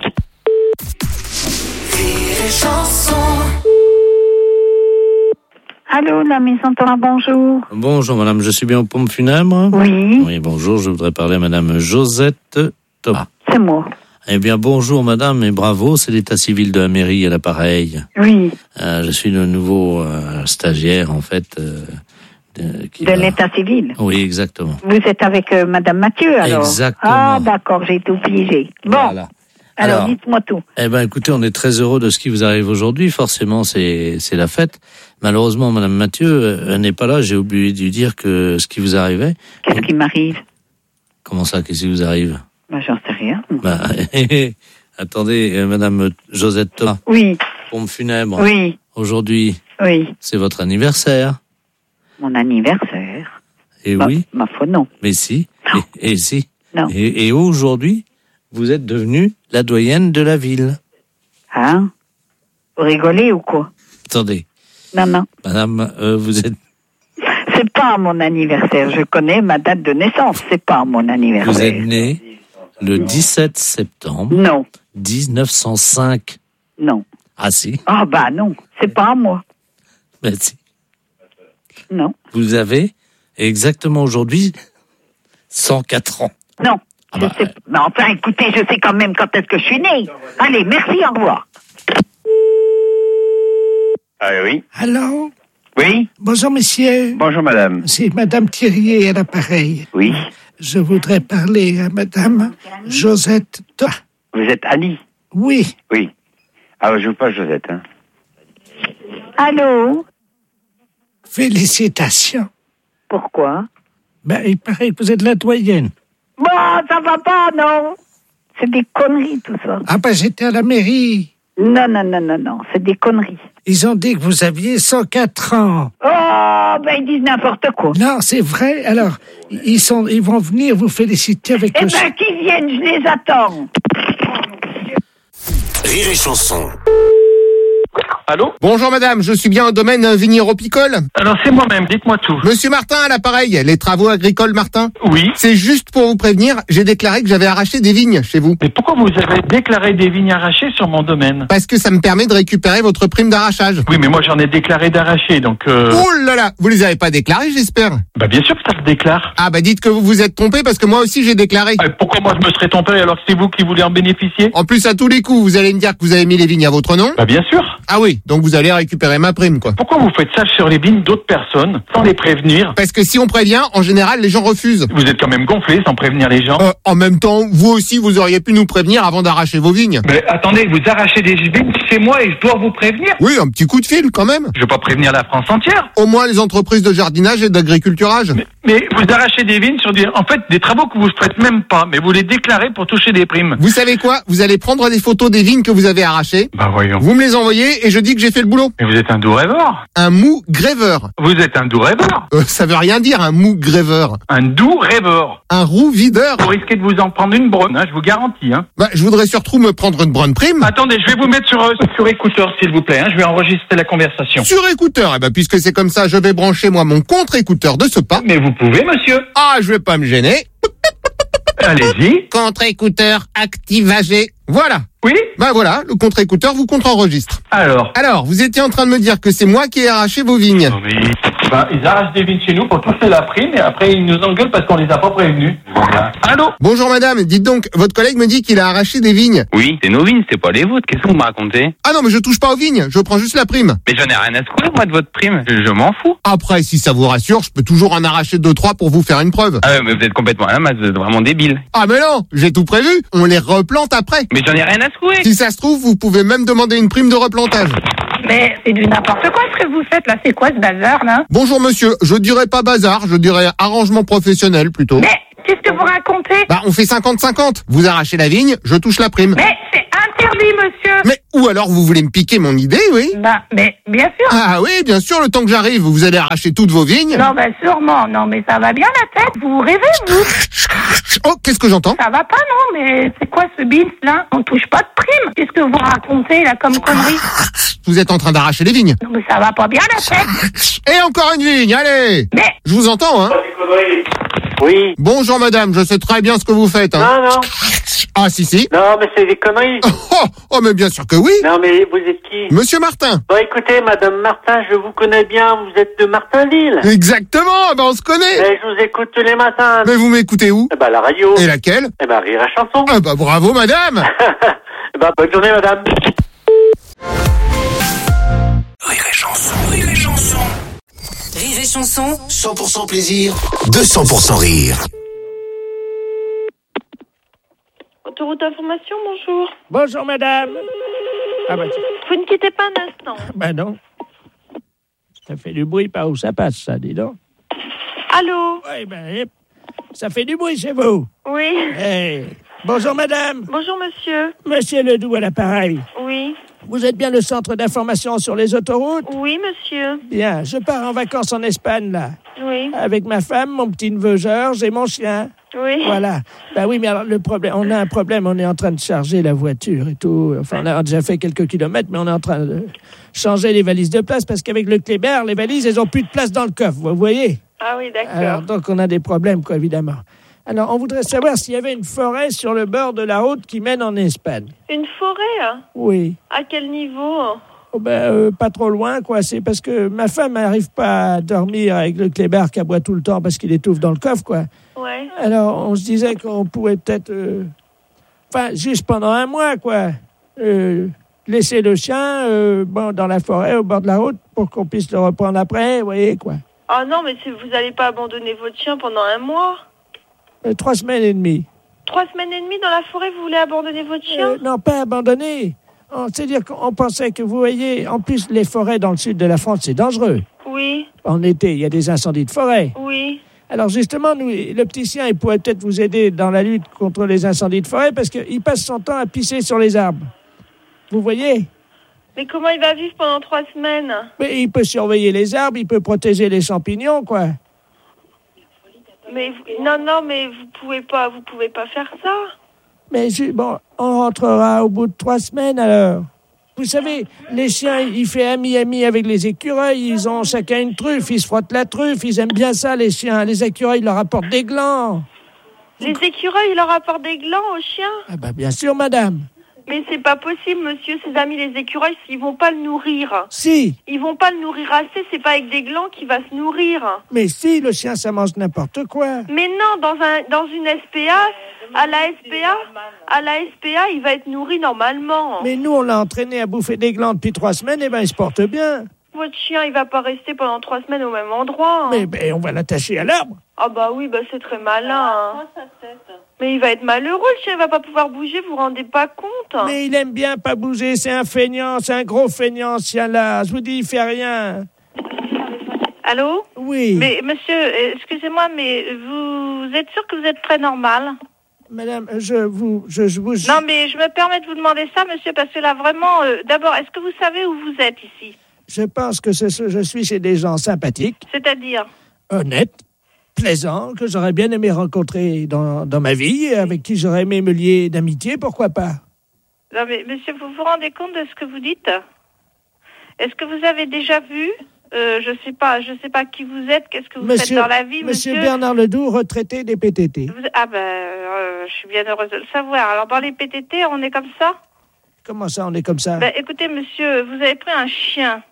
Allô, la maison Thomas, bonjour. Bonjour madame, je suis bien aux pompes funèbres? Oui. Oui, bonjour, je voudrais parler à madame Josette Thomas. C'est moi. Eh bien, bonjour madame et bravo, c'est l'état civil de la mairie à l'appareil. Oui. Euh, je suis le nouveau euh, stagiaire, en fait. Euh, de qui De va- l'état civil. Oui, exactement. Vous êtes avec euh, Madame Mathieu, alors? Exactement. Ah, d'accord, j'ai tout piégé. Bon. Voilà. Alors, Alors, dites-moi tout. Eh ben, écoutez, on est très heureux de ce qui vous arrive aujourd'hui. Forcément, c'est c'est la fête. Malheureusement, Madame Mathieu, euh, elle n'est pas là. J'ai oublié de lui dire que ce qui vous arrivait. Qu'est-ce qui m'arrive? Comment ça, qu'est-ce qui vous arrive? Ben, j'en sais rien. Bah, attendez, euh, Madame Josette Thomas. Oui. Pompe funèbre. Oui. Aujourd'hui, Oui. c'est votre anniversaire. Mon anniversaire. Et Bah, oui. Ma foi, non. Mais si. Et, et si. Non. Et, et aujourd'hui, vous êtes devenue la doyenne de la ville. Hein? Vous rigolez ou quoi? Attendez. Non, non. Madame, euh, vous êtes, C'est pas mon anniversaire. Je connais ma date de naissance. C'est pas mon anniversaire. vous êtes née le dix-sept septembre. Non. dix-neuf cent cinq. Non. Ah si. Ah, bah non. C'est pas à moi. Ben si. Non. Vous avez exactement aujourd'hui cent quatre ans. Non. Ah Je bah, sais... Mais enfin, écoutez, je sais quand même quand est-ce que je suis née. Allez, merci, au revoir. Ah oui. Allô? Oui. Bonjour, monsieur. Bonjour, madame. C'est Madame Thirier à l'appareil. Oui. Je voudrais parler à Madame Josette Thomas. Vous êtes Annie? Oui. Oui. Ah, je vous passe Josette, hein. Allô? Félicitations. Pourquoi? Ben, il paraît que vous êtes la doyenne. Bon, ça va pas, non? C'est des conneries, tout ça. Ah ben, j'étais à la mairie. Non, non, non, non, non, c'est des conneries. Ils ont dit que vous aviez cent quatre ans. Oh, ben ils disent n'importe quoi. Non, c'est vrai. Alors, ils sont, ils vont venir vous féliciter avec Eh le... ben, qu'ils viennent, je les attends. Rire et chanson. Allô? Bonjour madame, je suis bien au domaine vignéropicole. Alors c'est moi-même, dites-moi tout. Monsieur Martin à l'appareil, les travaux agricoles Martin. Oui. C'est juste pour vous prévenir, j'ai déclaré que j'avais arraché des vignes chez vous. Mais pourquoi vous avez déclaré des vignes arrachées sur mon domaine? Parce que ça me permet de récupérer votre prime d'arrachage. Oui, mais moi j'en ai déclaré d'arrachées, donc... Euh... Oh là là, vous les avez pas déclarés, j'espère? Bah bien sûr que ça se déclare. Ah bah dites que vous vous êtes trompé parce que moi aussi j'ai déclaré. Ah, pourquoi moi je me serais trompé alors que c'est vous qui voulez en bénéficier? En plus à tous les coups, vous allez me dire que vous avez mis les vignes à votre nom? Bah bien sûr. Ah oui, donc vous allez récupérer ma prime quoi. Pourquoi vous faites ça sur les vignes d'autres personnes, sans les prévenir? Parce que si on prévient, en général les gens refusent. Vous êtes quand même gonflé sans prévenir les gens. Euh, en même temps, vous aussi vous auriez pu nous prévenir avant d'arracher vos vignes. Mais attendez, vous arrachez des vignes chez moi et je dois vous prévenir? Oui, un petit coup de fil quand même. Je veux pas prévenir la France entière. Au moins les entreprises de jardinage et d'agriculturage. Mais, mais vous arrachez des vignes sur des, en fait, des travaux que vous ne faites même pas, mais vous les déclarez pour toucher des primes. Vous savez quoi? Vous allez prendre des photos des vignes que vous avez arrachées. Bah voyons. Vous me les envoyez et je dis que j'ai fait le boulot. Mais vous êtes un doux rêveur. Un mou gréveur. Vous êtes un doux rêveur. Euh, ça veut rien dire un mou gréveur. Un doux rêveur. Un roux videur. Vous risquez de vous en prendre une brune, hein, je vous garantis. Hein. Bah, je voudrais surtout me prendre une bonne prime. Attendez, je vais vous mettre sur, euh, sur écouteur, s'il vous plaît. Hein, je vais enregistrer la conversation. Sur écouteur. Eh ben, puisque c'est comme ça, je vais brancher moi mon contre-écouteur de ce pas. Mais vous pouvez, monsieur. Ah, je vais pas me gêner. Allez-y. Contre-écouteur activagé. Voilà. Oui. Bah voilà, le contre-écouteur vous contre-enregistre. Alors. Alors, vous étiez en train de me dire que c'est moi qui ai arraché vos vignes. Oui. Ben, ils arrachent des vignes chez nous pour toucher la prime et après ils nous engueulent parce qu'on les a pas prévenus. Voilà. Allô? Bonjour madame, dites donc, votre collègue me dit qu'il a arraché des vignes. Oui, c'est nos vignes, c'est pas les vôtres. Qu'est-ce que vous me racontez? Ah non, mais je touche pas aux vignes, je prends juste la prime. Mais j'en ai rien à secouer, moi, de votre prime. Je, je m'en fous. Après, si ça vous rassure, je peux toujours en arracher deux, trois pour vous faire une preuve. Ah ouais, mais vous êtes complètement à la masse, vous êtes vraiment débile. Ah mais non, j'ai tout prévu, on les replante après. Mais j'en ai rien à secouer. Si ça se trouve, vous pouvez même demander une prime de replantage. Mais c'est du n'importe quoi ce que vous faites là, c'est quoi ce bazar là? Bonjour monsieur, je dirais pas bazar, je dirais arrangement professionnel plutôt. Mais qu'est-ce que vous racontez? Bah on fait cinquante cinquante, vous arrachez la vigne, je touche la prime. Mais c'est interdit monsieur. Mais ou alors vous voulez me piquer mon idée, oui? Bah mais bien sûr. Ah oui, bien sûr, le temps que j'arrive, vous allez arracher toutes vos vignes. Non bah sûrement, non mais ça va bien la tête, vous rêvez vous? Oh, qu'est-ce que j'entends? Ça va pas non, mais c'est quoi ce bins là? On touche pas de prime. Qu'est-ce que vous racontez là comme connerie? Vous êtes en train d'arracher les vignes. Non mais ça va pas bien la tête. Et encore une vigne, allez. Mais je vous entends, hein. Oui. Bonjour madame, je sais très bien ce que vous faites, hein. Non, non. Ah si, si. Non, mais c'est des conneries. Oh, oh, mais bien sûr que oui. Non, mais vous êtes qui? Monsieur Martin. Bon, écoutez, madame Martin, je vous connais bien, vous êtes de Martinville. Exactement, ben on se connaît. Mais je vous écoute tous les matins. Mais vous m'écoutez où? Eh ben, la radio. Et laquelle? Eh ben, Rire et Chanson. Ah bah bravo madame. Eh ben, bonne journée madame. Rire et Chanson, Rire et Chanson. Rire et Chanson. cent pour cent plaisir, deux cents pour cent rire. Autoroute d'information, bonjour. Bonjour, madame. Ah bah tiens. Vous ne quittez pas un instant. Bah non. Ça fait du bruit par où ça passe, ça, dis donc. Allô? Oui, ben, ça fait du bruit chez vous. Oui. Hey. Bonjour, madame. Bonjour, monsieur. Monsieur Ledoux à l'appareil. Oui. Vous êtes bien le centre d'information sur les autoroutes? Oui, monsieur. Bien, je pars en vacances en Espagne, là. Oui. Avec ma femme, mon petit-neveu Georges et mon chien. Oui. Voilà. Ben oui, mais alors le problème, on a un problème, on est en train de charger la voiture et tout. Enfin, on a déjà fait quelques kilomètres, mais on est en train de changer les valises de place parce qu'avec le Kléber, les valises, elles ont plus de place dans le coffre, vous voyez? Ah oui, d'accord. Alors, donc on a des problèmes, quoi, évidemment. Alors, on voudrait savoir s'il y avait une forêt sur le bord de la route qui mène en Espagne. Une forêt, hein? Oui. À quel niveau? Oh ben, euh, pas trop loin, quoi. C'est parce que ma femme n'arrive pas à dormir avec le Kléber qui aboie tout le temps parce qu'il étouffe dans le coffre, quoi. Ouais. Alors, on se disait qu'on pouvait peut-être... Euh... Enfin, juste pendant un mois, quoi. Euh, laisser le chien euh, bon, dans la forêt, au bord de la route, pour qu'on puisse le reprendre après, vous voyez, quoi. Ah non, mais si vous n'allez pas abandonner votre chien pendant un mois? Euh, trois semaines et demie. Trois semaines et demie dans la forêt, vous voulez abandonner votre chien? Euh, non, pas abandonner. Oh, c'est-à-dire qu'on pensait que, vous voyez, en plus, les forêts dans le sud de la France, c'est dangereux. Oui. En été, il y a des incendies de forêt. Oui. Alors justement, nous, le petit chien, il pourrait peut-être vous aider dans la lutte contre les incendies de forêt parce qu'il passe son temps à pisser sur les arbres. Vous voyez? Mais comment il va vivre pendant trois semaines? Mais il peut surveiller les arbres, il peut protéger les champignons, quoi. Mais vous- non, non, mais vous pouvez pas, vous pouvez pas faire ça. Mais je- bon, on rentrera au bout de trois semaines alors. Vous savez, les chiens, ils font ami-ami avec les écureuils, ils ont chacun une truffe, ils se frottent la truffe, ils aiment bien ça, les chiens. Les écureuils leur apportent des glands. Les écureuils, ils leur apportent des glands aux chiens. Ah bah bien sûr, madame. Mais c'est pas possible, monsieur. Ses amis, les écureuils, ils vont pas le nourrir. Si. Ils vont pas le nourrir assez. C'est pas avec des glands qu'il va se nourrir. Mais si, le chien, ça mange n'importe quoi. Mais non, dans un, dans une S P A, à la S P A, à la S P A, il va être nourri normalement. Mais nous, on l'a entraîné à bouffer des glands depuis trois semaines, et ben il se porte bien. Votre chien, il va pas rester pendant trois semaines au même endroit. Mais ben, on va l'attacher à l'arbre. Ah bah oui, bah c'est très malin. hein. Mais il va être malheureux, le chien, il va pas pouvoir bouger, vous vous rendez pas compte? Mais il aime bien pas bouger, c'est un feignant, c'est un gros feignant, ce chien-là. Je vous dis, il fait rien. Allô? Oui. Mais monsieur, euh, excusez-moi, mais vous êtes sûr que vous êtes très normal? Madame, je vous... Je, je vous... Non, mais je me permets de vous demander ça, monsieur, parce que là, vraiment, euh, d'abord, est-ce que vous savez où vous êtes ici? Je pense que ce- ce- je suis chez des gens sympathiques, C'est-à-dire? honnêtes, plaisants, que j'aurais bien aimé rencontrer dans, dans ma vie, et avec qui j'aurais aimé me lier d'amitié, pourquoi pas? Non, mais monsieur, vous vous rendez compte de ce que vous dites? Est-ce que vous avez déjà vu euh, je sais pas, je sais pas qui vous êtes, qu'est-ce que vous Monsieur, faites dans la vie, monsieur? Monsieur Bernard Ledoux, retraité des P T T. Vous- Ah ben, euh, je suis bien heureuse de le savoir. Alors, dans les P T T, on est comme ça? Comment ça, on est comme ça? Ben, écoutez, monsieur, vous avez pris un chien.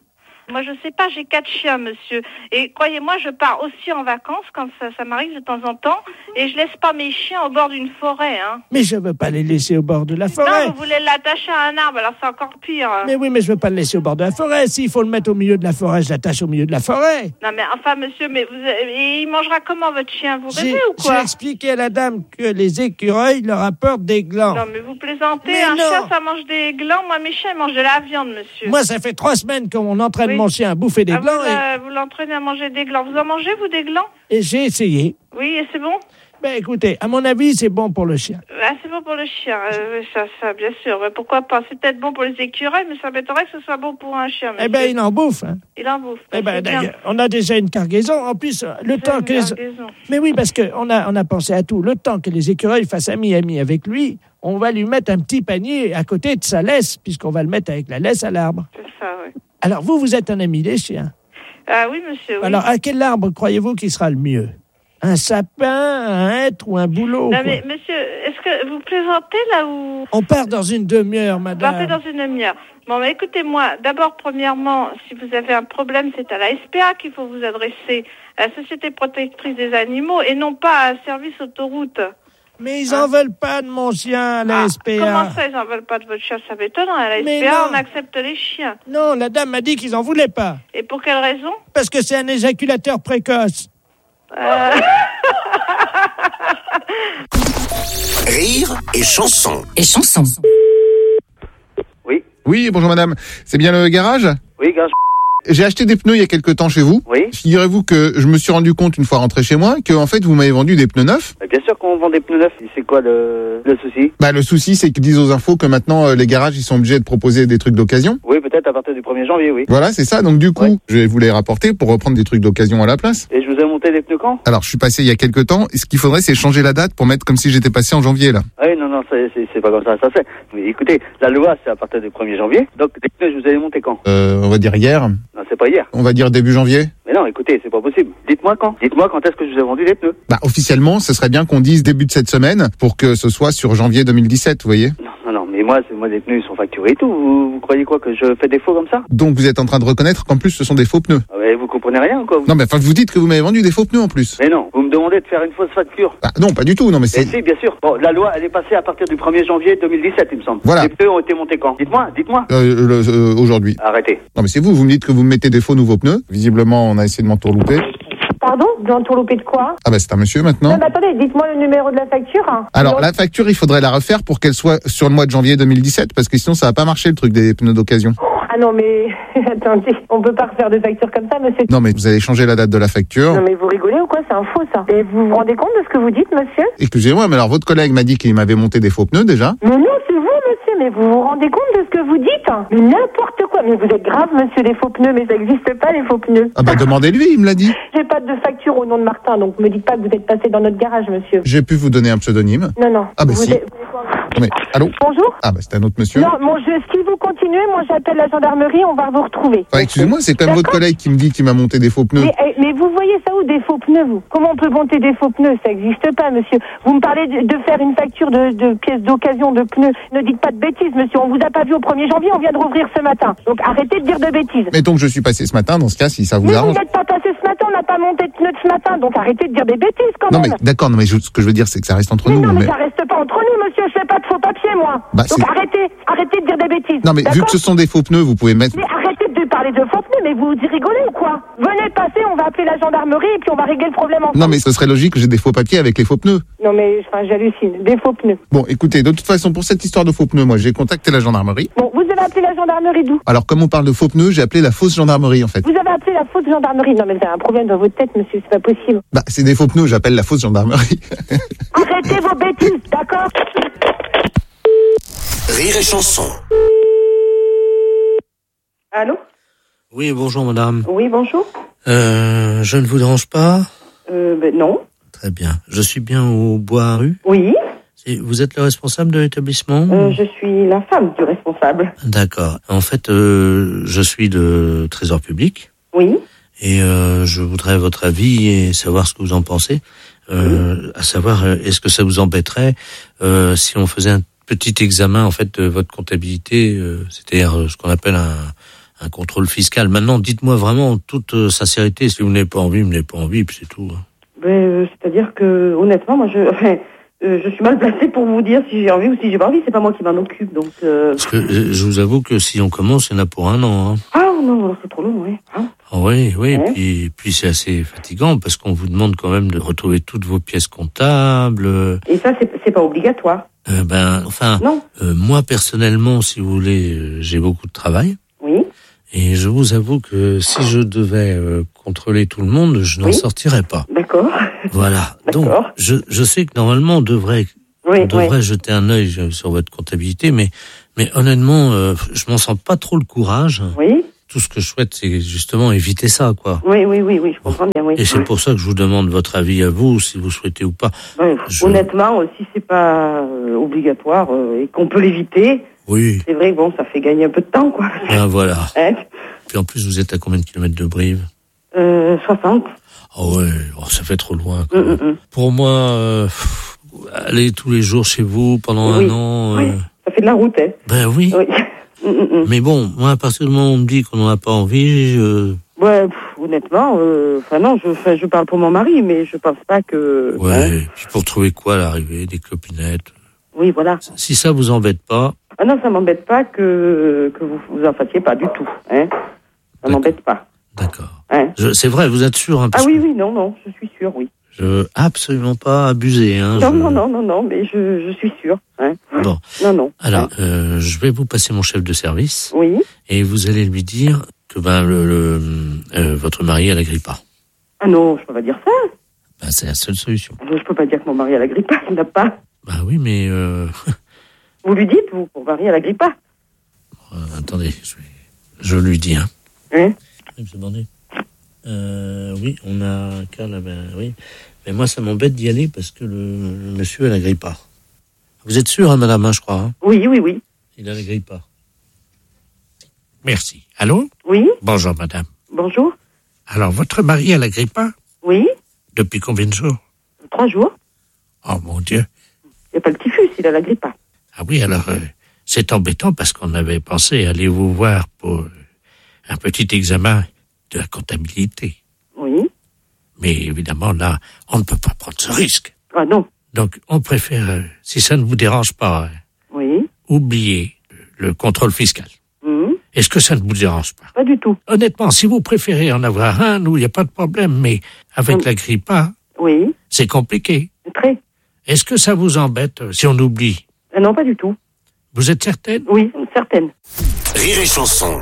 Moi, je sais pas, j'ai quatre chiens, monsieur. Et croyez-moi, je pars aussi en vacances quand ça, ça m'arrive de temps en temps. Et je laisse pas mes chiens au bord d'une forêt, hein. Mais je veux pas les laisser au bord de la forêt. Non, vous voulez l'attacher à un arbre, alors c'est encore pire. Mais oui, mais je veux pas le laisser au bord de la forêt. S'il faut le mettre au milieu de la forêt, je l'attache au milieu de la forêt. Non, mais enfin, monsieur, mais vous, et il mangera comment votre chien? Vous rêvez J'ai, ou quoi? j'ai expliqué à la dame que les écureuils leur apportent des glands. Non, mais vous plaisantez. Mais un non. chien, ça mange des glands. Moi, mes chiens, ils mangent de la viande, monsieur. Moi, ça fait trois semaines qu'on entraîne Oui. mon chien à bouffer des Ah, glands. vous, euh, vous l'entraînez à manger des glands. Vous en mangez, vous, des glands? et, et j'ai essayé. Oui, et c'est bon? Ben écoutez, à mon avis, c'est bon pour le chien. Ah, c'est bon pour le chien, euh, oui, ça, ça, bien sûr. Mais pourquoi pas? C'est peut-être bon pour les écureuils, mais ça m'étonnerait que ce soit bon pour un chien. Eh monsieur. ben, il en bouffe. Hein. Il en bouffe. Eh ben, c'est bien. d'ailleurs, on a déjà une cargaison. En plus, le temps une que les... cargaison. Mais oui, parce que on a, on a pensé à tout. Le temps que les écureuils fassent ami-ami avec lui, on va lui mettre un petit panier à côté de sa laisse, puisqu'on va le mettre avec la laisse à l'arbre. C'est ça, oui. Alors, vous, vous êtes un ami des chiens. Ah oui, monsieur, oui. Alors, à quel arbre croyez-vous qui sera le mieux? Un sapin, un hêtre ou un bouleau? Non, quoi. mais monsieur, est-ce que vous plaisantez là ou... On part dans une demi-heure, Vous madame. partez dans une demi-heure. Bon, mais écoutez-moi, d'abord, premièrement, si vous avez un problème, c'est à la S P A qu'il faut vous adresser, à la Société Protectrice des Animaux, et non pas à un service autoroute. Mais ils en veulent pas de mon chien à la Ah, S P A. Comment ça, ils en veulent pas de votre chien? Ça m'étonne, à la Mais S P A, non. on accepte les chiens. Non, la dame m'a dit qu'ils en voulaient pas. Et pour quelle raison? Parce que c'est un éjaculateur précoce. Euh... Rire et chanson. Et chanson. Oui, bonjour madame. C'est bien le garage? Oui, garage. J'ai acheté des pneus il y a quelque temps chez vous. Oui. Figurez-vous que je me suis rendu compte une fois rentré chez moi que en fait vous m'avez vendu des pneus neufs. Bien sûr qu'on vend des pneus neufs. C'est quoi le, le souci? Bah le souci c'est qu'ils disent aux infos que maintenant euh, les garages ils sont obligés de proposer des trucs d'occasion. Oui, peut-être à partir du premier janvier, oui. Voilà, c'est ça. Donc du coup, Ouais. je vais vous les rapporter pour reprendre des trucs d'occasion à la place. Et je vous ai monté des pneus quand? Alors je suis passé il y a quelque temps. Et ce qu'il faudrait c'est changer la date pour mettre comme si j'étais passé en janvier là. Ah oui, non, non, c'est, c'est, c'est pas comme ça, ça c'est. Mais écoutez, la loi c'est à partir du premier janvier. Donc les pneus, je vous ai monté quand? Euh, on va dire hier. Non, c'est pas hier. On va dire début janvier. Mais non, écoutez, c'est pas possible. Dites-moi quand. Dites-moi quand est-ce que je vous ai vendu des pneus. Bah officiellement, ce serait bien qu'on dise début de cette semaine pour que ce soit sur janvier deux mille dix-sept, vous voyez. Non, non, non, mais moi, c'est, moi, les pneus, ils sont facturés et tout. Vous, vous croyez quoi, que je fais des faux comme ça? Donc vous êtes en train de reconnaître qu'en plus ce sont des faux pneus. Ah ouais, vous comprenez rien ou quoi vous? Non mais enfin vous dites que vous m'avez vendu des faux pneus en plus. Mais non, vous me demandez de faire une fausse facture. Bah, non, pas du tout. Non mais Mais c'est si, bien sûr. Bon, la loi, elle est passée à partir du premier janvier deux mille dix-sept, il me semble. Voilà. Les pneus ont été montés quand? Dites-moi, dites-moi. euh, le- euh, aujourd'hui. Arrêtez. Non mais c'est vous, vous me dites que vous me mettez des faux nouveaux pneus. Visiblement, on a essayé de m'entourlouper. Pardon? D'entourlouper de quoi? Ah bah c'est un monsieur maintenant. Non, mais attendez, dites-moi le numéro de la facture. hein. Alors Non. la facture, il faudrait la refaire pour qu'elle soit sur le mois de janvier deux mille dix-sept parce que sinon ça va pas marcher le truc des pneus d'occasion. Ah non, mais attendez, on peut pas refaire de facture comme ça, monsieur. Non mais vous allez changer la date de la facture. Non, mais vous rigolez ou quoi? C'est un faux, ça. Et vous vous rendez compte de ce que vous dites, monsieur? Excusez-moi, mais alors votre collègue m'a dit qu'il m'avait monté des faux pneus déjà. Mais non, c'est vous, monsieur, mais vous vous rendez compte de ce que vous dites? hein? Mais n'importe quoi. Mais vous êtes grave, monsieur, des faux pneus, mais ça n'existe pas, les faux pneus. Ah bah demandez-lui, il me l'a dit. J'ai pas de facture au nom de Martin, donc me dites pas que vous êtes passé dans notre garage, monsieur. J'ai pu vous donner un pseudonyme. Non, non. Ah bah Vous si. êtes- Non, mais allô. Bonjour. Ah bah c'est un autre monsieur. Non, mon jeu, si vous continuez, moi j'appelle la gendarmerie, on va vous retrouver. Ah, excusez-moi, c'est quand même votre collègue qui me dit qu'il m'a monté des faux pneus. Mais, eh, mais vous voyez ça où, des faux pneus, vous? Comment on peut monter des faux pneus? Ça n'existe pas, monsieur. Vous me parlez de, de faire une facture de, de pièces d'occasion de pneus. Ne dites pas de bêtises, monsieur. On vous a pas vu au premier janvier, on vient de rouvrir ce matin. Donc arrêtez de dire de bêtises. Mettons que je suis passé ce matin, dans ce cas, si ça vous Mais vous arrange. n'êtes pas passé ce matin, on n'a pas monté de pneus ce matin, donc arrêtez de dire des bêtises quand Non même. mais d'accord, non mais je- ce que je veux dire c'est que ça reste entre Mais nous. non, mais mais- ça reste pas entre nous, monsieur. Je fais pas de faux papiers, moi. Bah, donc c'est- arrêtez, arrêtez de dire des bêtises. Non mais vu D'accord que ce sont des faux pneus, vous pouvez mettre. Mais arrêtez de parler de faux pneus, mais vous rigolez ou quoi? Venez passer, on va appeler la gendarmerie et puis on va régler le problème ensemble. Non mais ce serait logique que j'ai des faux papiers avec les faux pneus. Non mais enfin, j'hallucine, des faux pneus. Bon, écoutez, de toute façon, pour cette histoire de faux pneus, moi, j'ai contacté la gendarmerie. Bon, vous avez appelé la gendarmerie d'où? Alors, comme on parle de faux pneus, j'ai appelé la fausse gendarmerie, en fait. Vous avez appelé la fausse gendarmerie. Non mais vous avez un problème dans votre tête, monsieur, c'est pas possible. Bah, c'est des faux pneus, j'appelle la fausse gendarmerie. Arrêtez vos bêtises, d'accord? Rire et chanson. Allô? Oui, bonjour madame. Oui, bonjour. Euh, je ne vous dérange pas? Euh, ben non. Très bien. Je suis bien au Bois rue. Oui. C'est- Vous êtes le responsable de l'établissement? Euh, je suis la femme du responsable. D'accord. En fait, euh, je suis le trésor public. Oui. Et euh, je voudrais votre avis et savoir ce que vous en pensez. Euh, à savoir, euh, est-ce que ça vous embêterait euh, si on faisait un petit examen en fait de votre comptabilité, euh, c'est-à-dire euh, ce qu'on appelle un, un contrôle fiscal. Maintenant, dites-moi vraiment en toute euh, sincérité, si vous n'avez pas envie, vous n'avez pas envie, puis c'est tout. Hein. Ben, euh, c'est-à-dire que, honnêtement, moi, je, enfin, euh, je suis mal placée pour vous dire si j'ai envie ou si j'ai pas envie. C'est pas moi qui m'en occupe, donc. Euh... Parce que euh, je vous avoue que si on commence, il y en a pour un an. Hein. Ah non, alors c'est trop long, oui. Hein ah, oui, oui. Ouais. Puis, puis c'est assez fatigant parce qu'on vous demande quand même de retrouver toutes vos pièces comptables. Et ça, c'est, c'est pas obligatoire. Euh, ben, enfin, euh, moi personnellement, si vous voulez, euh, j'ai beaucoup de travail. Oui. Et je vous avoue que si je devais euh, contrôler tout le monde, je n'en Oui. sortirais pas. D'accord. Voilà. Donc, D'accord. je, je sais que normalement, on devrait, Oui, on devrait oui. jeter un œil sur votre comptabilité, mais, mais honnêtement, euh, je m'en sens pas trop le courage. Oui. Tout ce que je souhaite, c'est justement éviter ça, quoi. Oui, oui, oui, oui, je comprends bien, oui. Et c'est pour ça que je vous demande votre avis à vous, si vous souhaitez ou pas. Ouais, Je- Honnêtement, euh, si c'est pas euh, obligatoire euh, et qu'on peut l'éviter, Oui. c'est vrai que bon, ça fait gagner un peu de temps, quoi. Ben voilà. Hein Puis en plus, vous êtes à combien de kilomètres de Brive? euh, soixante. Oh ouais, oh, ça fait trop loin. Quoi. Mm, mm, mm. Pour moi, euh, pff, aller tous les jours chez vous pendant Oui, un an, oui. euh, Ça fait de la route, hein. ben oui. Oui. Mm, mm, mm. Mais bon, moi, à partir du moment où on me dit qu'on n'en a pas envie, je... Ouais, pff, honnêtement, euh, enfin non, je, enfin, je parle pour mon mari, mais je pense pas que. Ouais, hein. puis pour trouver quoi à l'arrivée, des clopinettes. Oui, voilà. Si ça vous embête pas, Ah non, ça m'embête pas que que vous vous en fassiez pas du tout, hein. Ça m'embête pas. d'accord. Hein. Je- C'est vrai, vous êtes sûr, hein, Ah parce oui, oui, non, non, je suis sûre, oui. que je veux absolument pas abuser. Hein, Non, je- non, non, non, non, mais je, je suis sûre. Hein. Bon. Non, non. Alors, euh, je vais vous passer mon chef de service. Oui. Et vous allez lui dire que ben le, le euh, votre mari a la grippe A. Ah non, je peux pas dire ça. Ben, c'est la seule solution. Je peux pas dire que mon mari a la grippe, il n'a pas. Bah oui, mais euh, Vous lui dites, vous, mon mari a la grippe. euh, attendez, je, vais, je lui dis. Hein. Hein Oui, monsieur Bandé. Euh, oui, on a un cas là, ben oui. Mais moi, ça m'embête d'y aller parce que le, le monsieur a la grippe A. Vous êtes sûr, hein, madame, hein, je crois. Hein Oui, oui, oui. Il a la grippe A. Merci. Allô? Oui. Bonjour, madame. Bonjour. Alors, votre mari a la grippe A? Oui. Depuis combien de jours? Trois jours. Oh mon Dieu. Il n'y a pas le typhus, il a la grippe. Ah oui, alors, euh, c'est embêtant parce qu'on avait pensé aller vous voir pour euh, un petit examen de la comptabilité. Oui. Mais évidemment, là, on ne peut pas prendre ce risque. Ah non. Donc, on préfère, euh, si ça ne vous dérange pas, euh, Oui. oublier le contrôle fiscal. Mhm. Est-ce que ça ne vous dérange pas? Pas du tout. Honnêtement, si vous préférez en avoir un, nous, il n'y a pas de problème, mais avec Hum. la grippe A, Oui. c'est compliqué. Très. Est-ce que ça vous embête euh, si on oublie? Ah non, pas du tout. Vous êtes certaine? Oui, certaine. Rire et chanson.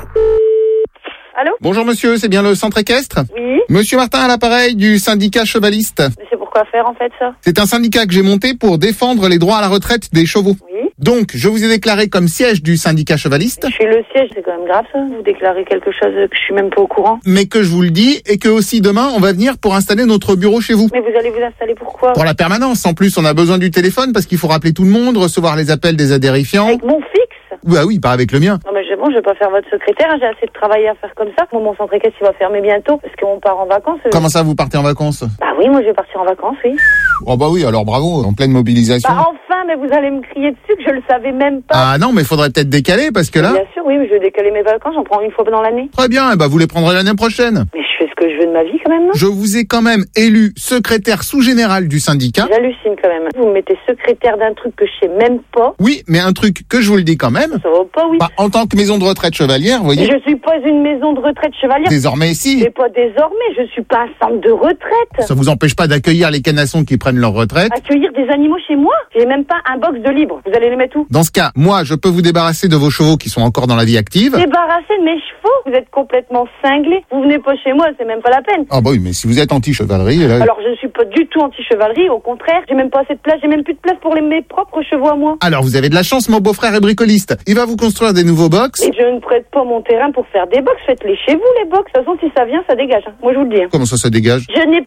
Allô? Bonjour monsieur, c'est bien le centre équestre? Oui. Monsieur Martin à l'appareil du syndicat chevaliste. C'est pourquoi faire en fait ça? C'est un syndicat que j'ai monté pour défendre les droits à la retraite des chevaux. Oui. Donc, je vous ai déclaré comme siège du syndicat chevaliste, Je suis le siège, c'est quand même grave ça. Vous déclarez quelque chose que je suis même pas au courant. mais que je vous le dis, et que aussi demain, on va venir pour installer notre bureau chez vous. Mais vous allez vous installer pourquoi? Pour la permanence. En plus, on a besoin du téléphone parce qu'il faut rappeler tout le monde, recevoir les appels des adhérifiants. Avec mon fixe? Bah oui, pas avec le mien. Non mais je, bon, je vais pas faire votre secrétaire, hein, j'ai assez de travail à faire comme ça. Moi, mon centre équestre, il va fermer bientôt parce qu'on part en vacances. euh. Comment ça, vous partez en vacances? Bah oui, moi je vais partir en vacances, oui. Oh bah oui, alors bravo, en pleine mobilisation. Bah enfin, mais vous allez me crier dessus que je le savais même pas. Ah non, mais il faudrait peut-être décaler parce que là... Bien sûr, oui, mais je vais décaler mes vacances, j'en prends une fois dans l'année. Très bien, eh bah vous les prendrez l'année prochaine. Mais je fais ce que je veux de ma vie quand même, non? Je vous ai quand même élu secrétaire sous-général du syndicat. J'hallucine quand même. Vous me mettez secrétaire d'un truc que je sais même pas. Oui, mais un truc que je vous le dis quand même. Ça va pas, oui. Bah, en tant que maison de retraite chevalière, vous voyez. Je suis pas une maison de retraite chevalière. Désormais, si. Mais pas désormais, je suis pas un centre de retraite. Ça vous empêche pas d'accueillir les canassons qui prennent leur retraite. Accueillir des animaux chez moi? J'ai même pas un box de libre. Vous allez les mettre où? Dans ce cas, moi, je peux vous débarrasser de vos chevaux qui sont encore dans la vie active. Débarrasser de mes chevaux? Vous êtes complètement cinglés. Vous venez pas chez moi, c'est même pas la peine. Ah bah oui, mais si vous êtes anti-chevalerie, là... Alors je ne suis pas du tout anti-chevalerie, au contraire, j'ai même pas assez de place, j'ai même plus de place pour les, mes propres chevaux à moi. Alors vous avez de la chance, mon beau-frère est bricoliste. Il va vous construire des nouveaux box. Et je ne prête pas mon terrain pour faire des box, faites-les chez vous les box. De toute façon, si ça vient, ça dégage. hein. Moi je vous le dis. hein. Comment ça, ça dégage? Je n'ai plus de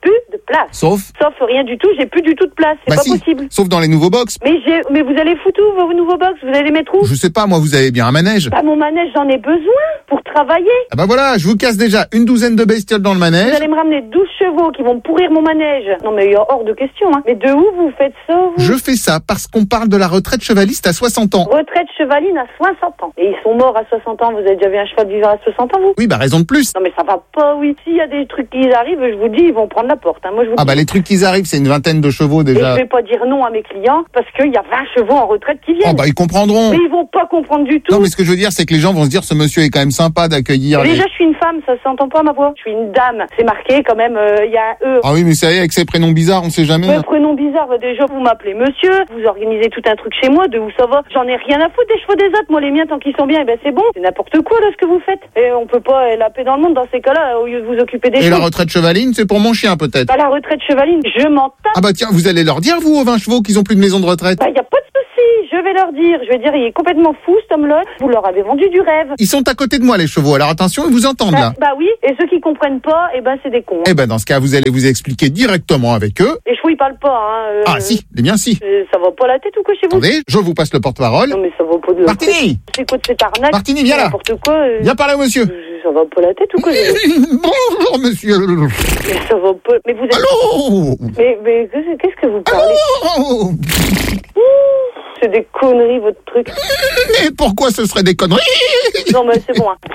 place. Sauf Sauf rien du tout, j'ai plus du tout de place, c'est Bah pas si, possible. sauf dans les nouveaux box. Mais j'ai, mais vous allez foutre où vos nouveaux box? Vous allez les mettre où? Je sais pas, moi, vous avez bien un manège. Bah, mon manège, j'en ai besoin pour travailler. Ah bah voilà, je vous casse déjà une douzaine de bestioles dans le manège. Vous allez me ramener douze chevaux qui vont me pourrir mon manège. Non, mais il y a hors de question, hein. Mais de où vous faites ça, vous? Je fais ça parce qu'on parle de la retraite chevaliste à soixante ans. Retraite chevaline à soixante ans. Et ils sont morts à soixante ans. Vous avez déjà vu un cheval vivre à soixante ans, vous? Oui, bah raison de plus. Non, mais ça va pas, oui. S'il y a des trucs qui arrivent, je vous dis, ils vont prendre la porte, hein. Moi, je vous Ah dis. bah les trucs qui arrivent, c'est une vingtaine de chevaux Et déjà. je vais pas dire non à mes clients parce qu'il y a vingt chevaux en retraite qui viennent. Oh bah ils comprendront. Mais ils vont pas comprendre du tout. Non mais ce que je veux dire, c'est que les gens vont se dire ce monsieur est quand même sympa d'accueillir. Et les- déjà, je suis une femme, ça s'entend pas ma voix. Je suis une dame. C'est marqué quand même, euh, il y a un E. Ah oui, mais ça y est, avec ces prénoms bizarres, on sait jamais. Mais hein. prénom bizarre, bah, déjà vous m'appelez monsieur, vous organisez tout un truc chez moi, de où ça va? J'en ai rien à foutre des chevaux des autres, moi les miens tant qu'ils sont bien, et ben c'est bon, c'est n'importe quoi là ce que vous faites. Et on peut pas euh, la paix dans le monde dans ces cas-là, au lieu de vous occuper des Et chevaux. la retraite chevaline, c'est pour mon chien peut-être. Bah, la retraite chevaline, je m'en tape. Ah bah tiens, vous allez leur dire vous aux vingt chevaux qu'ils ont plus de maison de retraite. Bah y a pas de souci, je vais leur dire, je vais dire il est complètement fou cet homme-là, vous leur avez vendu du rêve. Ils sont à côté de moi les chevaux, alors attention, ils vous entendent Bah, là. bah oui, et ceux qui comprennent pas, et ben c'est des cons. Eh ben dans ce cas, vous allez vous expliquer directement avec eux. Les chevaux ils parlent pas, hein. euh, Ah si, les miens si. euh, Ça va pas la tête ou quoi chez vous? Attendez, je vous passe le porte-parole. Non mais ça va pas de... Martini C'est quoi de cette arnaque? Martini, viens là. N'importe quoi. euh, Viens parler au monsieur. Ça va pas la tête ou quoi? Bonjour monsieur. Mais ça va pas. Mais vous êtes. Allô? Mais, mais qu'est-ce qu'est-ce que vous parlez? Allô? Ouh, c'est des conneries votre truc. Mais pourquoi ce serait des conneries? Non mais c'est bon. Hein.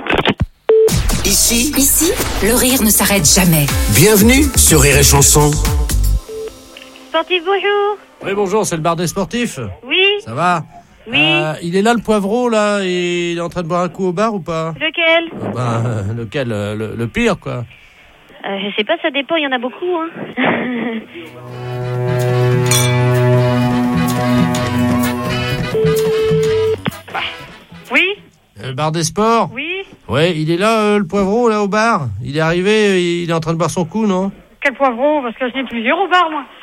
Ici, Ici, le rire ne s'arrête jamais. bienvenue sur Rire et Chanson. Sportif, bonjour. Oui, bonjour, c'est le bar des sportifs. Oui. Ça va? Oui. Euh, il est là, le poivreau, là, et il est en train de boire un coup au bar ou pas? Lequel? Ah ben, euh, lequel euh, le, le pire, quoi. euh, Je sais pas, ça dépend, il y en a beaucoup, hein. Oui. Le bar des sports? Oui. Ouais, il est là, euh, le poivreau, là, au bar. Il est arrivé, euh, il est en train de boire son coup, non? Quel poivron? Parce que je n'ai plusieurs au bar, moi.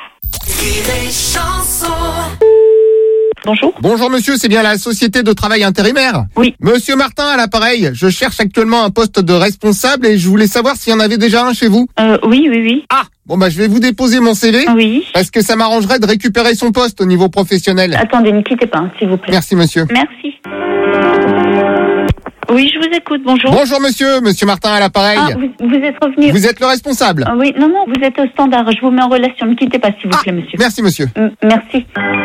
Bonjour. Bonjour monsieur, c'est bien la société de travail intérimaire? Oui. Monsieur Martin à l'appareil, je cherche actuellement un poste de responsable et je voulais savoir s'il y en avait déjà un chez vous. Euh, oui, oui, oui. Ah, bon bah je vais vous déposer mon C V. Oui. Parce que ça m'arrangerait de récupérer son poste au niveau professionnel. Attendez, ne quittez pas, hein, s'il vous plaît. Merci monsieur. Merci. Oui, je vous écoute, bonjour. Bonjour monsieur, monsieur Martin à l'appareil. Ah, vous, vous êtes revenu. Vous êtes le responsable? Ah, oui, non, non, vous êtes au standard. Je vous mets en relation. Ne quittez pas, s'il vous Ah, plaît, monsieur. Merci monsieur. M- merci.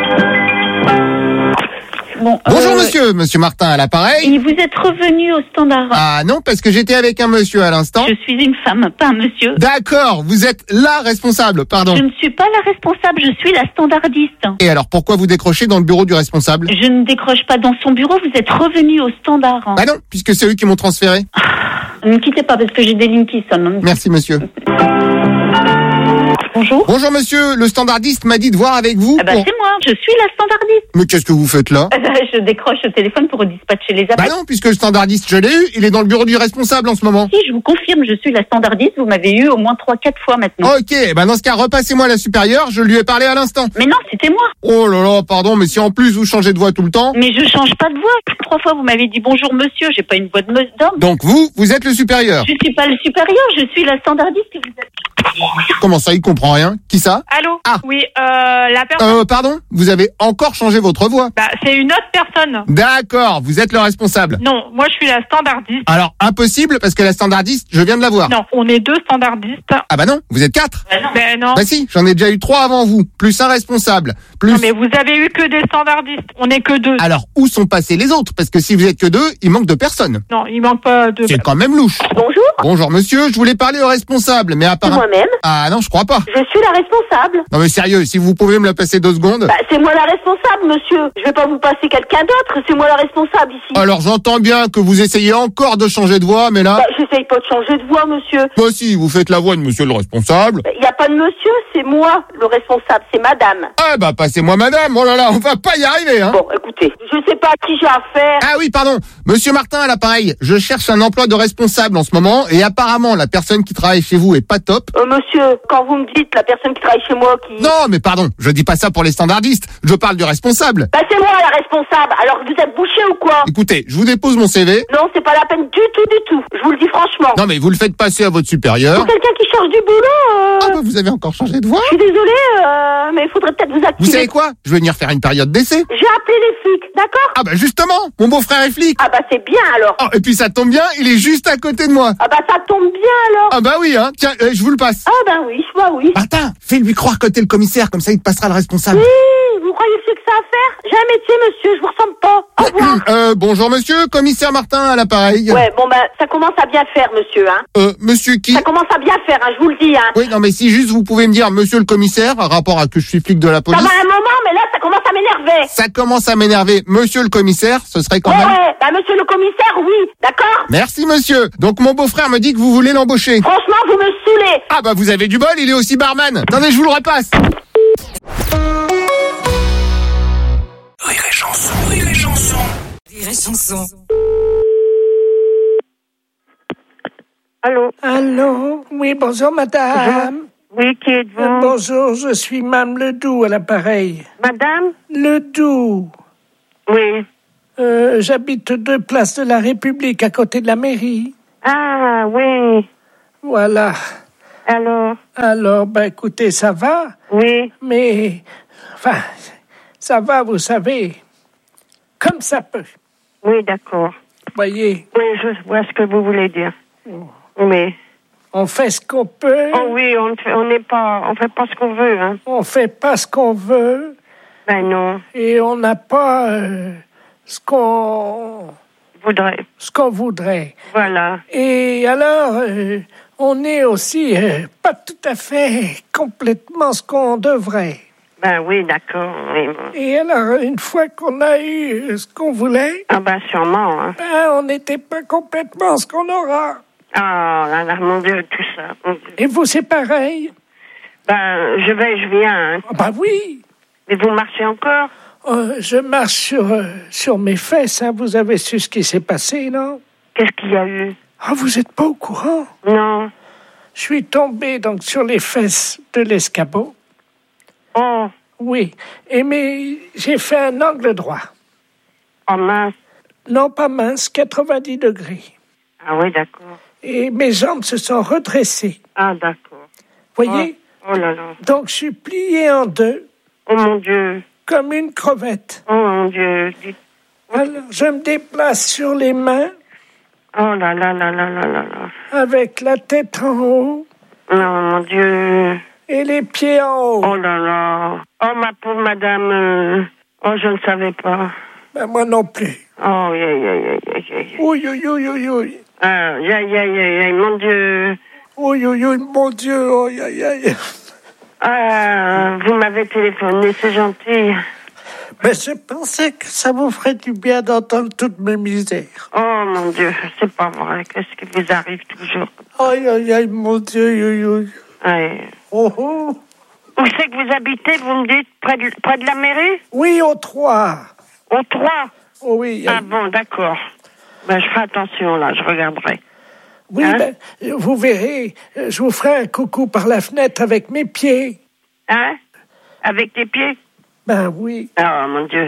Bon, Bonjour euh, monsieur, monsieur Martin à l'appareil. Et vous êtes revenu au standard. Ah non, parce que j'étais avec un monsieur à l'instant. Je suis une femme, pas un monsieur. D'accord, vous êtes la responsable, pardon. Je ne suis pas la responsable, je suis la standardiste. Et alors pourquoi vous décrochez dans le bureau du responsable? Je ne décroche pas dans son bureau, vous êtes revenu au standard. Bah non, puisque c'est eux qui m'ont transféré. Ne quittez pas parce que j'ai des lignes qui sonnent. Merci monsieur. Bonjour. Bonjour monsieur, le standardiste m'a dit de voir avec vous. Ah bah pour- c'est moi, je suis la standardiste. Mais qu'est-ce que vous faites là? Ah bah, je décroche au téléphone pour dispatcher les Bah appels. non, puisque le standardiste je l'ai eu, il est dans le bureau du responsable en ce moment. Si, je vous confirme, je suis la standardiste, vous m'avez eu au moins trois, quatre fois maintenant. Ok, bah dans ce cas, repassez-moi la supérieure, je lui ai parlé à l'instant. Mais non, c'était moi. Oh là là, pardon, mais si en plus vous changez de voix tout le temps. Mais je change pas de voix. Trois fois, vous m'avez dit bonjour monsieur, j'ai pas une voix de me- d'homme. Donc vous, vous êtes le supérieur. Je suis pas le supérieur, je suis la standardiste que vous êtes. Comment ça, il comprend rien? Qui ça? Allô? Ah. Oui, euh, la personne. Euh, pardon? Vous avez encore changé votre voix? Bah, c'est une autre personne. D'accord, vous êtes le responsable. Non, moi je suis la standardiste. Alors, impossible, parce que la standardiste, je viens de la voir. Non, on est deux standardistes. Ah bah non, vous êtes quatre. Ben non. Ben non. Bah si, j'en ai déjà eu trois avant vous, plus un responsable, plus... Non, mais vous avez eu que des standardistes. On est que deux. Alors, où sont passés les autres? Parce que si vous êtes que deux, il manque de personnes. Non, il manque pas de. C'est quand même louche. Bonjour. Bonjour monsieur, je voulais parler au responsable, mais C'est apparemment... moi-même. Ah non, je crois pas. Je suis la responsable. Non mais sérieux, si vous pouvez me la passer deux secondes... Bah, c'est moi la responsable, monsieur. Je vais pas vous passer quelqu'un d'autre, c'est moi la responsable ici. Alors j'entends bien que vous essayez encore de changer de voix, mais là... Bah, j'essaye pas de changer de voix, monsieur. Bah si, vous faites la voix de monsieur le responsable. Il y a pas de monsieur, c'est moi le responsable, c'est madame. Ah bah passez-moi madame, oh là là, on va pas y arriver, hein. Bon, écoutez, je sais pas à qui j'ai affaire. Ah oui, pardon, monsieur Martin à l'appareil, je cherche un emploi de responsable en ce moment, et apparemment la personne qui travaille chez vous est pas top. Euh, monsieur, quand vous me dites la personne qui travaille chez moi qui... Non, mais pardon, je dis pas ça pour les standardistes, je parle du responsable. Bah, c'est moi la responsable, alors vous êtes bouché ou quoi? Écoutez, je vous dépose mon C V. Non, c'est pas la peine du tout, du tout. Je vous le dis franchement. Non mais vous le faites passer à votre supérieur. Pour quelqu'un qui cherche du boulot, euh... Ah bah vous avez encore changé de voix. Je suis désolée, euh, mais il faudrait peut-être vous activer. Vous savez quoi? Je vais venir faire une période d'essai. J'ai appelé les flics, d'accord? Ah bah justement, mon beau-frère est flic. Ah bah c'est bien alors. Oh, et puis ça tombe bien, il est juste à côté de moi. Ah bah ça tombe bien alors. Ah bah oui, hein. Tiens, euh, je vous le passe. Ah bah oui, bah oui. Martin, fais-lui croire que t'es le commissaire, comme ça il te passera le responsable. Oui, vous croyez que c'est que ça à faire? J'ai un métier, monsieur, je vous ressemble pas. Au revoir. Euh, bonjour monsieur, commissaire Martin à l'appareil. Ouais, bon bah ça commence à bien faire, monsieur, hein. Euh, monsieur qui? Ça commence à bien faire, hein, je vous le dis, hein. Oui, non mais si juste vous pouvez me dire monsieur le commissaire, par rapport à que je suis flic de la police. Ça va un moment, mais là ça commence à m'énerver. Ça commence à m'énerver. Monsieur le commissaire, ce serait quand ouais, même... Ouais, bah monsieur le commissaire, oui, d'accord? Merci monsieur. Donc mon beau-frère me dit que vous voulez l'embaucher. Franchement, vous me saoulez. Ah bah vous avez du bol, il est aussi barman. Attendez, je vous le repasse. Rire et chanson, rire et chanson. Rire et chanson. Allô? Allô? Oui, bonjour madame. Oui, qui êtes-vous? Euh, bonjour, je suis Mme Ledoux à l'appareil. Madame? Ledoux. Oui. Euh, j'habite deux places de la République, à côté de la mairie. Ah, oui. Voilà. Alors? Alors, ben écoutez, ça va? Oui. Mais, enfin, ça va, vous savez, comme ça peut. Oui, d'accord. Voyez? Oui, je vois ce que vous voulez dire. Oui. On fait ce qu'on peut. Oh oui, on fait, on n'est pas, on fait pas ce qu'on veut, hein. On fait pas ce qu'on veut. Ben non. Et on n'a pas euh, ce qu'on voudrait. Ce qu'on voudrait. Voilà. Et alors, euh, on est aussi euh, pas tout à fait complètement ce qu'on devrait. Ben oui, d'accord. Oui. Et alors, une fois qu'on a eu ce qu'on voulait... Ah ben sûrement, hein. Ben, on n'était pas complètement ce qu'on aura. Ah, là, là, mon Dieu, tout ça. Mon Dieu. Et vous, c'est pareil? Ben, je vais, je viens. Hein. Ah ben oui. Mais vous marchez encore? Euh, je marche sur, euh, sur mes fesses, hein. Vous avez su ce qui s'est passé, non? Qu'est-ce qu'il y a eu? Ah, vous n'êtes pas au courant? Non. Je suis tombé donc sur les fesses de l'escabeau. Oh. Oui. Et mais j'ai fait un angle droit. Oh mince. Non, pas mince, quatre-vingt-dix degrés. Ah oui, d'accord. Et mes jambes se sont redressées. Ah, d'accord. Voyez? Oh, oh là là. Donc, je suis plié en deux. Oh mon Dieu. Comme une crevette. Oh mon Dieu. Alors, je me déplace sur les mains. Oh là là là là là là là. Avec la tête en haut. Non, mon Dieu. Et les pieds en haut. Oh là là. Oh, ma pauvre madame. Euh... Oh, je ne savais pas. Ben, moi non plus. Oh, aïe, aïe, aïe, aïe, aïe. Oui, oui, oui, oui, oui. Ah, aïe, aïe, aïe, aïe, mon Dieu. Oui, oui, oui, mon Dieu, oh, aïe, aïe, aïe. Ah, vous m'avez téléphoné, c'est gentil. Mais je pensais que ça vous ferait du bien d'entendre toutes mes misères. Oh, mon Dieu, c'est pas vrai. Qu'est-ce qui vous arrive toujours? Aïe, aïe, aïe, mon Dieu, aïe, aïe. Aïe. Oh, oh. Où c'est que vous habitez, vous me dites, près de, près de la mairie? Oui, au trois. Au trois? Oh, oui. Ah bon, d'accord. Ben, je ferai attention, là, je regarderai. Oui, hein? Ben, vous verrez, je vous ferai un coucou par la fenêtre avec mes pieds. Hein? Avec tes pieds? Ben oui. Oh, mon Dieu.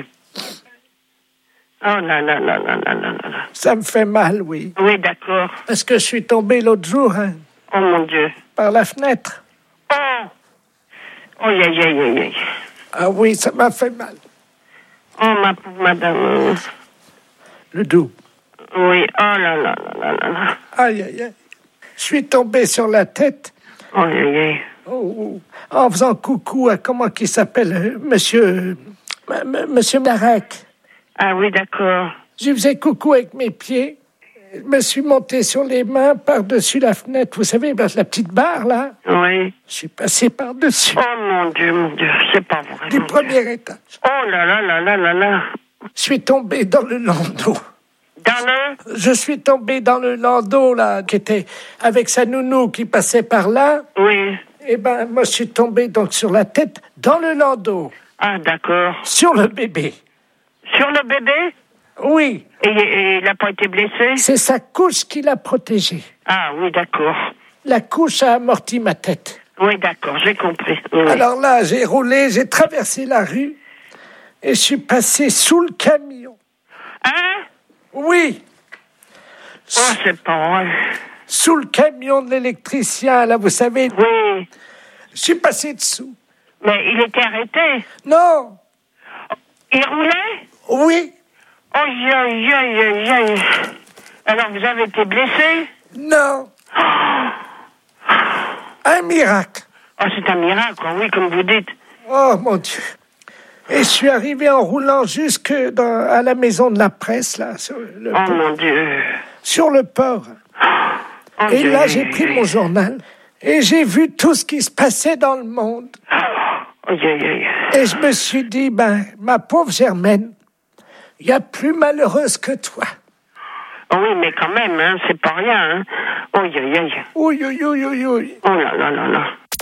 Oh là là là là là là là. Ça me fait mal, oui. Oui, d'accord. Parce que je suis tombé l'autre jour, hein. Oh, mon Dieu. Par la fenêtre. Oh! Oh, aïe, aïe, aïe, aïe. Ah oui, ça m'a fait mal. Oh, ma pauvre madame. Ledoux. Oui, oh là là là là là là. Aïe, aïe, aïe. Je suis tombé sur la tête. Oh, aïe, aïe, aïe. Oh, en faisant coucou à, comment qu'il s'appelle, euh, monsieur, euh, m- monsieur Marek. Ah oui, d'accord. Je faisais coucou avec mes pieds. Je me suis monté sur les mains par-dessus la fenêtre. Vous savez, la petite barre, là. Oui. Je suis passé par-dessus. Oh, mon Dieu, mon Dieu, c'est pas vrai. Du premier Dieu. étage. Oh là là là là là là. Je suis tombé dans le landau. Dans le... Je suis tombé dans le landau, là, qui était avec sa nounou qui passait par là. Oui. Eh ben, moi, je suis tombé donc sur la tête dans le landau. Ah, d'accord. Sur le bébé. Sur le bébé? Oui. Et, et il n'a pas été blessé? C'est sa couche qui l'a protégé. Ah oui, d'accord. La couche a amorti ma tête. Oui, d'accord, j'ai compris. Oui. Alors là, j'ai roulé, j'ai traversé la rue et je suis passé sous le camion. Hein? Oui. Oh, c'est pas vrai. Sous le camion de l'électricien, là, vous savez. Oui. Je suis passé dessous. Mais il était arrêté. Non. Il roulait? Oui. Aïe, aïe, aïe, aïe, aïe. Alors, vous avez été blessé? Non. Un miracle. Oh, c'est un miracle, oui, comme vous dites. Oh, mon Dieu. Et je suis arrivé en roulant jusque dans, à la maison de la presse, là, sur le Oh, port. mon Dieu. Sur le port. Oh, et Dieu, là, Dieu, j'ai Dieu, pris Dieu. mon journal et j'ai vu tout ce qui se passait dans le monde. Aïe, aïe, aïe. Et je me suis dit, ben, ma pauvre Germaine, il y a plus malheureuse que toi. Oh oui, mais quand même, hein, c'est pas rien, hein. Aïe, aïe, aïe. Oui, oui, oui, oui, oui. Oh là là là là.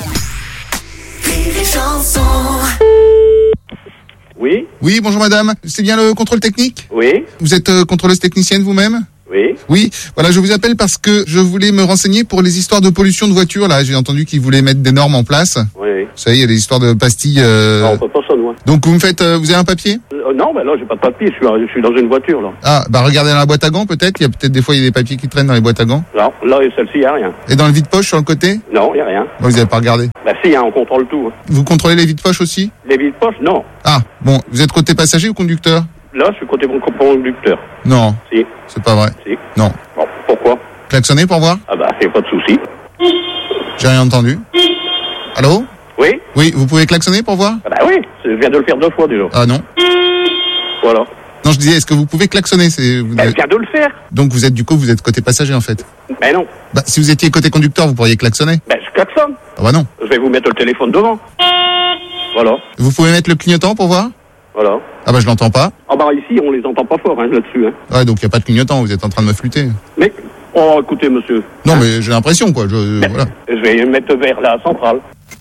Oui. Oui, bonjour madame. C'est bien le contrôle technique? Oui. Vous êtes euh, contrôleuse technicienne vous-même? Oui. Oui, voilà, je vous appelle parce que je voulais me renseigner pour les histoires de pollution de voitures. Là, j'ai entendu qu'ils voulaient mettre des normes en place. Oui. Vous savez, il y a des histoires de pastilles. Euh... Non, on peut pas ça, loin. Donc vous me faites, euh, vous avez un papier? Euh, non, mais là, j'ai pas de papier. Je suis, je suis dans une voiture, là. Ah, bah regardez dans la boîte à gants peut-être. Il y a peut-être des fois il y a des papiers qui traînent dans les boîtes à gants. Non, là, celle-ci, il n'y a rien. Et dans le vide-poche sur le côté? Non, il n'y a rien. Bon, vous n'avez pas regardé. Bah si, hein, on contrôle tout. Hein. Vous contrôlez les vides-poches aussi? Les vides-poches, non. Ah, bon, vous êtes côté passager ou conducteur? Là, je suis côté mon conducteur. Non. Si. C'est pas vrai. Si. Non. Bon, pourquoi? Klaxonnez pour voir? Ah bah, y a pas de souci. J'ai rien entendu. Allô? Oui. Oui, vous pouvez klaxonner pour voir? Ah bah oui, je viens de le faire deux fois déjà. Ah non. Voilà. Non, je disais, est-ce que vous pouvez klaxonner? C'est... vous- Bah, je viens de le faire. Donc vous êtes du coup, vous êtes côté passager en fait. Mais non. Bah, si vous étiez côté conducteur, vous pourriez klaxonner. Bah, je klaxonne. Ah bah non. Je vais vous mettre le téléphone devant. Voilà. Vous pouvez mettre le clignotant pour voir? Voilà. Ah bah je l'entends pas. Ah bah ici, on les entend pas fort, hein, là-dessus. Hein. Ouais, donc il y a pas de clignotant, vous êtes en train de me flûter. Mais, oh, écoutez, monsieur. Non, mais j'ai l'impression quoi. Je, voilà. Je vais mettre vers la centrale.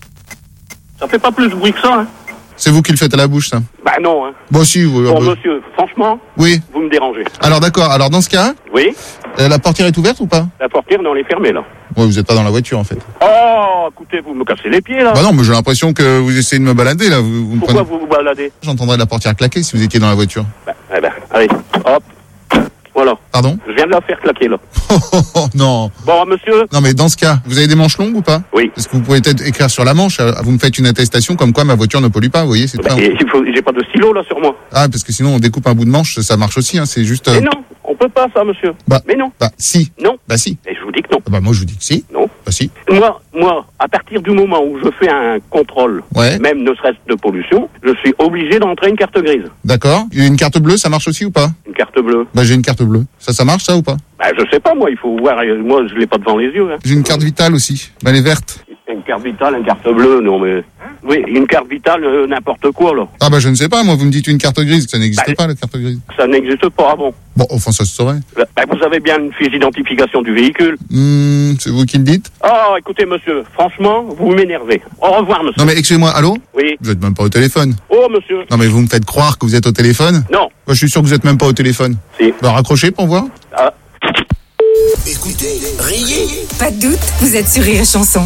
Ça fait pas plus de bruit que ça, hein. C'est vous qui le faites à la bouche, ça? Bah non, hein. Bon, si, vous. Bon, euh, monsieur, franchement, Oui. vous me dérangez. Alors d'accord. Alors dans ce cas, Oui. euh, la portière est ouverte ou pas? La portière, non, elle est fermée, là. Ouais, vous êtes pas dans la voiture en fait. Oh, écoutez, vous me cassez les pieds, là. Bah non, mais j'ai l'impression que vous essayez de me balader là. Vous, vous me Pourquoi prenez- vous vous baladez? J'entendrais la portière claquer si vous étiez dans la voiture. Bah, eh ben, allez, hop. Voilà. Pardon? Je viens de la faire claquer, là. Oh, oh, oh, non. Bon, monsieur. Non, mais dans ce cas, vous avez des manches longues ou pas? Oui. Est-ce que vous pouvez peut-être écrire sur la manche? euh, Vous me faites une attestation comme quoi ma voiture ne pollue pas, vous voyez, c'est Bah, très... et il faut, j'ai pas de stylo, là, sur moi. Ah, parce que sinon on découpe un bout de manche, ça marche aussi, hein, c'est juste... euh, Mais non, on peut pas, ça, monsieur. Bah, Mais non. Bah, si. Non. Bah, si. Et je vous dis que non. Ah bah, moi, je vous dis que si. Non. Bah, si. Moi, moi, à partir du moment où je fais un contrôle, Ouais. même ne serait-ce de pollution, je suis obligé d'entrer une carte grise. D'accord. Et une carte bleue, ça marche aussi ou pas? Une carte bleue. Bah, j'ai une carte bleue. Ça, ça marche, ça, ou pas? Bah, je sais pas, moi, il faut voir. euh, Moi, je l'ai pas devant les yeux. Hein. J'ai une carte vitale aussi. Bah, elle est verte. Une carte vitale, une carte bleue, non, mais. Oui, une carte vitale, euh, n'importe quoi, là. Ah, bah, je ne sais pas, moi, vous me dites une carte grise. Ça n'existe Bah, pas, la carte grise. Ça n'existe pas avant. Bon, enfin, ça se saurait. Bah, vous avez bien une fiche d'identification du véhicule. Hmm, c'est vous qui le dites? Oh, écoutez, monsieur, franchement, vous m'énervez. Au revoir, monsieur. Non, mais excusez-moi, allô? Oui. Vous êtes même pas au téléphone. Oh, monsieur. Non, mais vous me faites croire que vous êtes au téléphone? Non. Bah, je suis sûr que vous êtes même pas au téléphone. Si. Bah, raccrochez pour voir. Ah. Écoutez, riez. Pas de doute, vous êtes sur Rire et Chanson.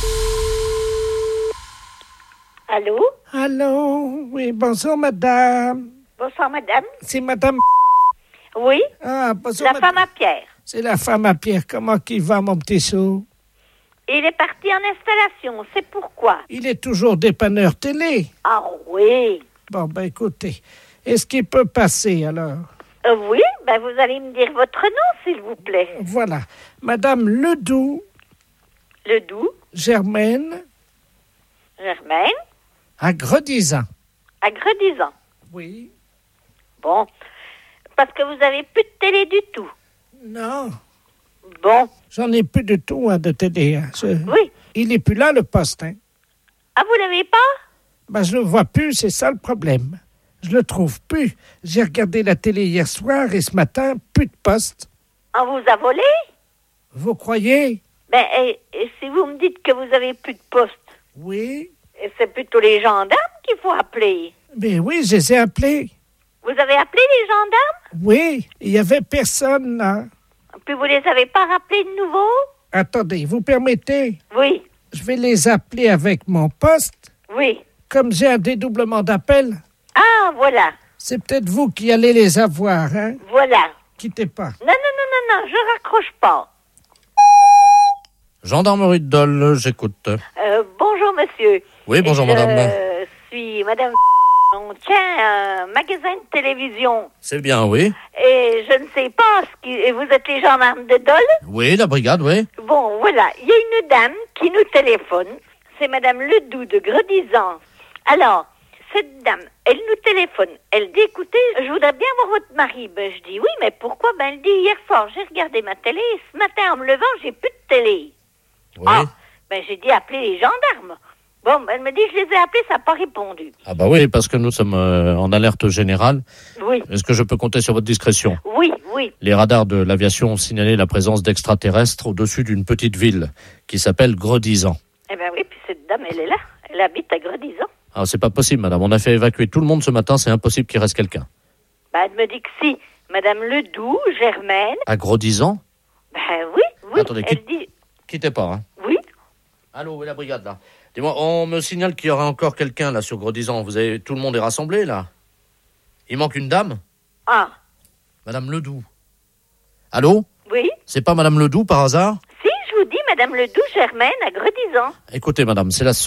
Allô? Allô? Oui, bonjour, madame. Bonsoir, madame. C'est madame... Oui? Ah, bonjour, La madame. femme à Pierre. C'est la femme à Pierre. Comment qu'il va, mon petit sou? Il est parti en installation, c'est pourquoi? Il est toujours dépanneur télé. Ah oui. Bon, ben écoutez, est-ce qu'il peut passer, alors? Euh, oui, ben vous allez me dire votre nom, s'il vous plaît. Voilà. Madame Ledoux, Ledoux, Germaine, Germaine, à Gredizan. à Gredizan. Oui. Bon. Parce que vous avez plus de télé du tout. Non. Bon. J'en ai plus de tout, hein, de télé. Hein. Je- Oui. Il est plus là, le poste, hein. Ah, vous l'avez pas? Ben, je le vois plus, c'est ça le problème. Je le trouve plus. J'ai regardé la télé hier soir et ce matin, plus de poste. On vous a volé? Vous croyez? Ben, et, et si vous me dites que vous avez plus de poste, Oui. et c'est plutôt les gendarmes qu'il faut appeler. Ben oui, je les ai appelés. Vous avez appelé les gendarmes? Oui, il y avait personne, là. Puis vous les avez pas rappelés de nouveau? Attendez, vous permettez? Oui. Je vais les appeler avec mon poste. Oui. Comme j'ai un dédoublement d'appel, Ah, voilà. c'est peut-être vous qui allez les avoir, hein? Voilà. Quittez pas. Non, non, non, non, non, je raccroche pas. Gendarmerie de Dole, j'écoute. Euh, bonjour, monsieur. Oui, bonjour, je madame. Je suis madame. On tient un magasin de télévision. C'est bien, oui. Et je ne sais pas, ce qui... et vous êtes les gendarmes de Dole? Oui, la brigade, oui. Bon, voilà. Il y a une dame qui nous téléphone. C'est madame Ledoux de Gredizan. Alors, cette dame, elle nous téléphone. Elle dit, écoutez, je voudrais bien voir votre mari. Ben, je dis, oui, mais pourquoi? Ben, elle dit, hier soir, j'ai regardé ma télé. Ce matin, en me levant, j'ai plus de télé. Oui. Ah, ben, j'ai dit, appelez les gendarmes. Bon, ben, elle me dit, je les ai appelés, ça n'a pas répondu. Ah bah oui, parce que nous sommes euh, en alerte générale. Oui. Est-ce que je peux compter sur votre discrétion? Oui, oui. Les radars de l'aviation ont signalé la présence d'extraterrestres au-dessus d'une petite ville qui s'appelle Gredizan. Eh ben oui, puis cette dame, elle est là. Elle habite à Gredizan. Ah, c'est pas possible, madame. On a fait évacuer tout le monde ce matin, c'est impossible qu'il reste quelqu'un. Ben, elle me dit que si. Madame Ledoux, Germaine. À Gredizan? Ben oui, oui. Attendez, elle quitte- dit... quittez pas, hein. Oui. Allô, où est la brigade, là? Dis-moi, on me signale qu'il y aura encore quelqu'un, là, sur Gredizan. Vous avez... Tout le monde est rassemblé, là? Il manque une dame? Ah, Madame Ledoux. Allô? oui. C'est pas Madame Ledoux, par hasard? Si, je vous dis, Madame Ledoux, Germaine, à Gredizan. Écoutez, madame, c'est la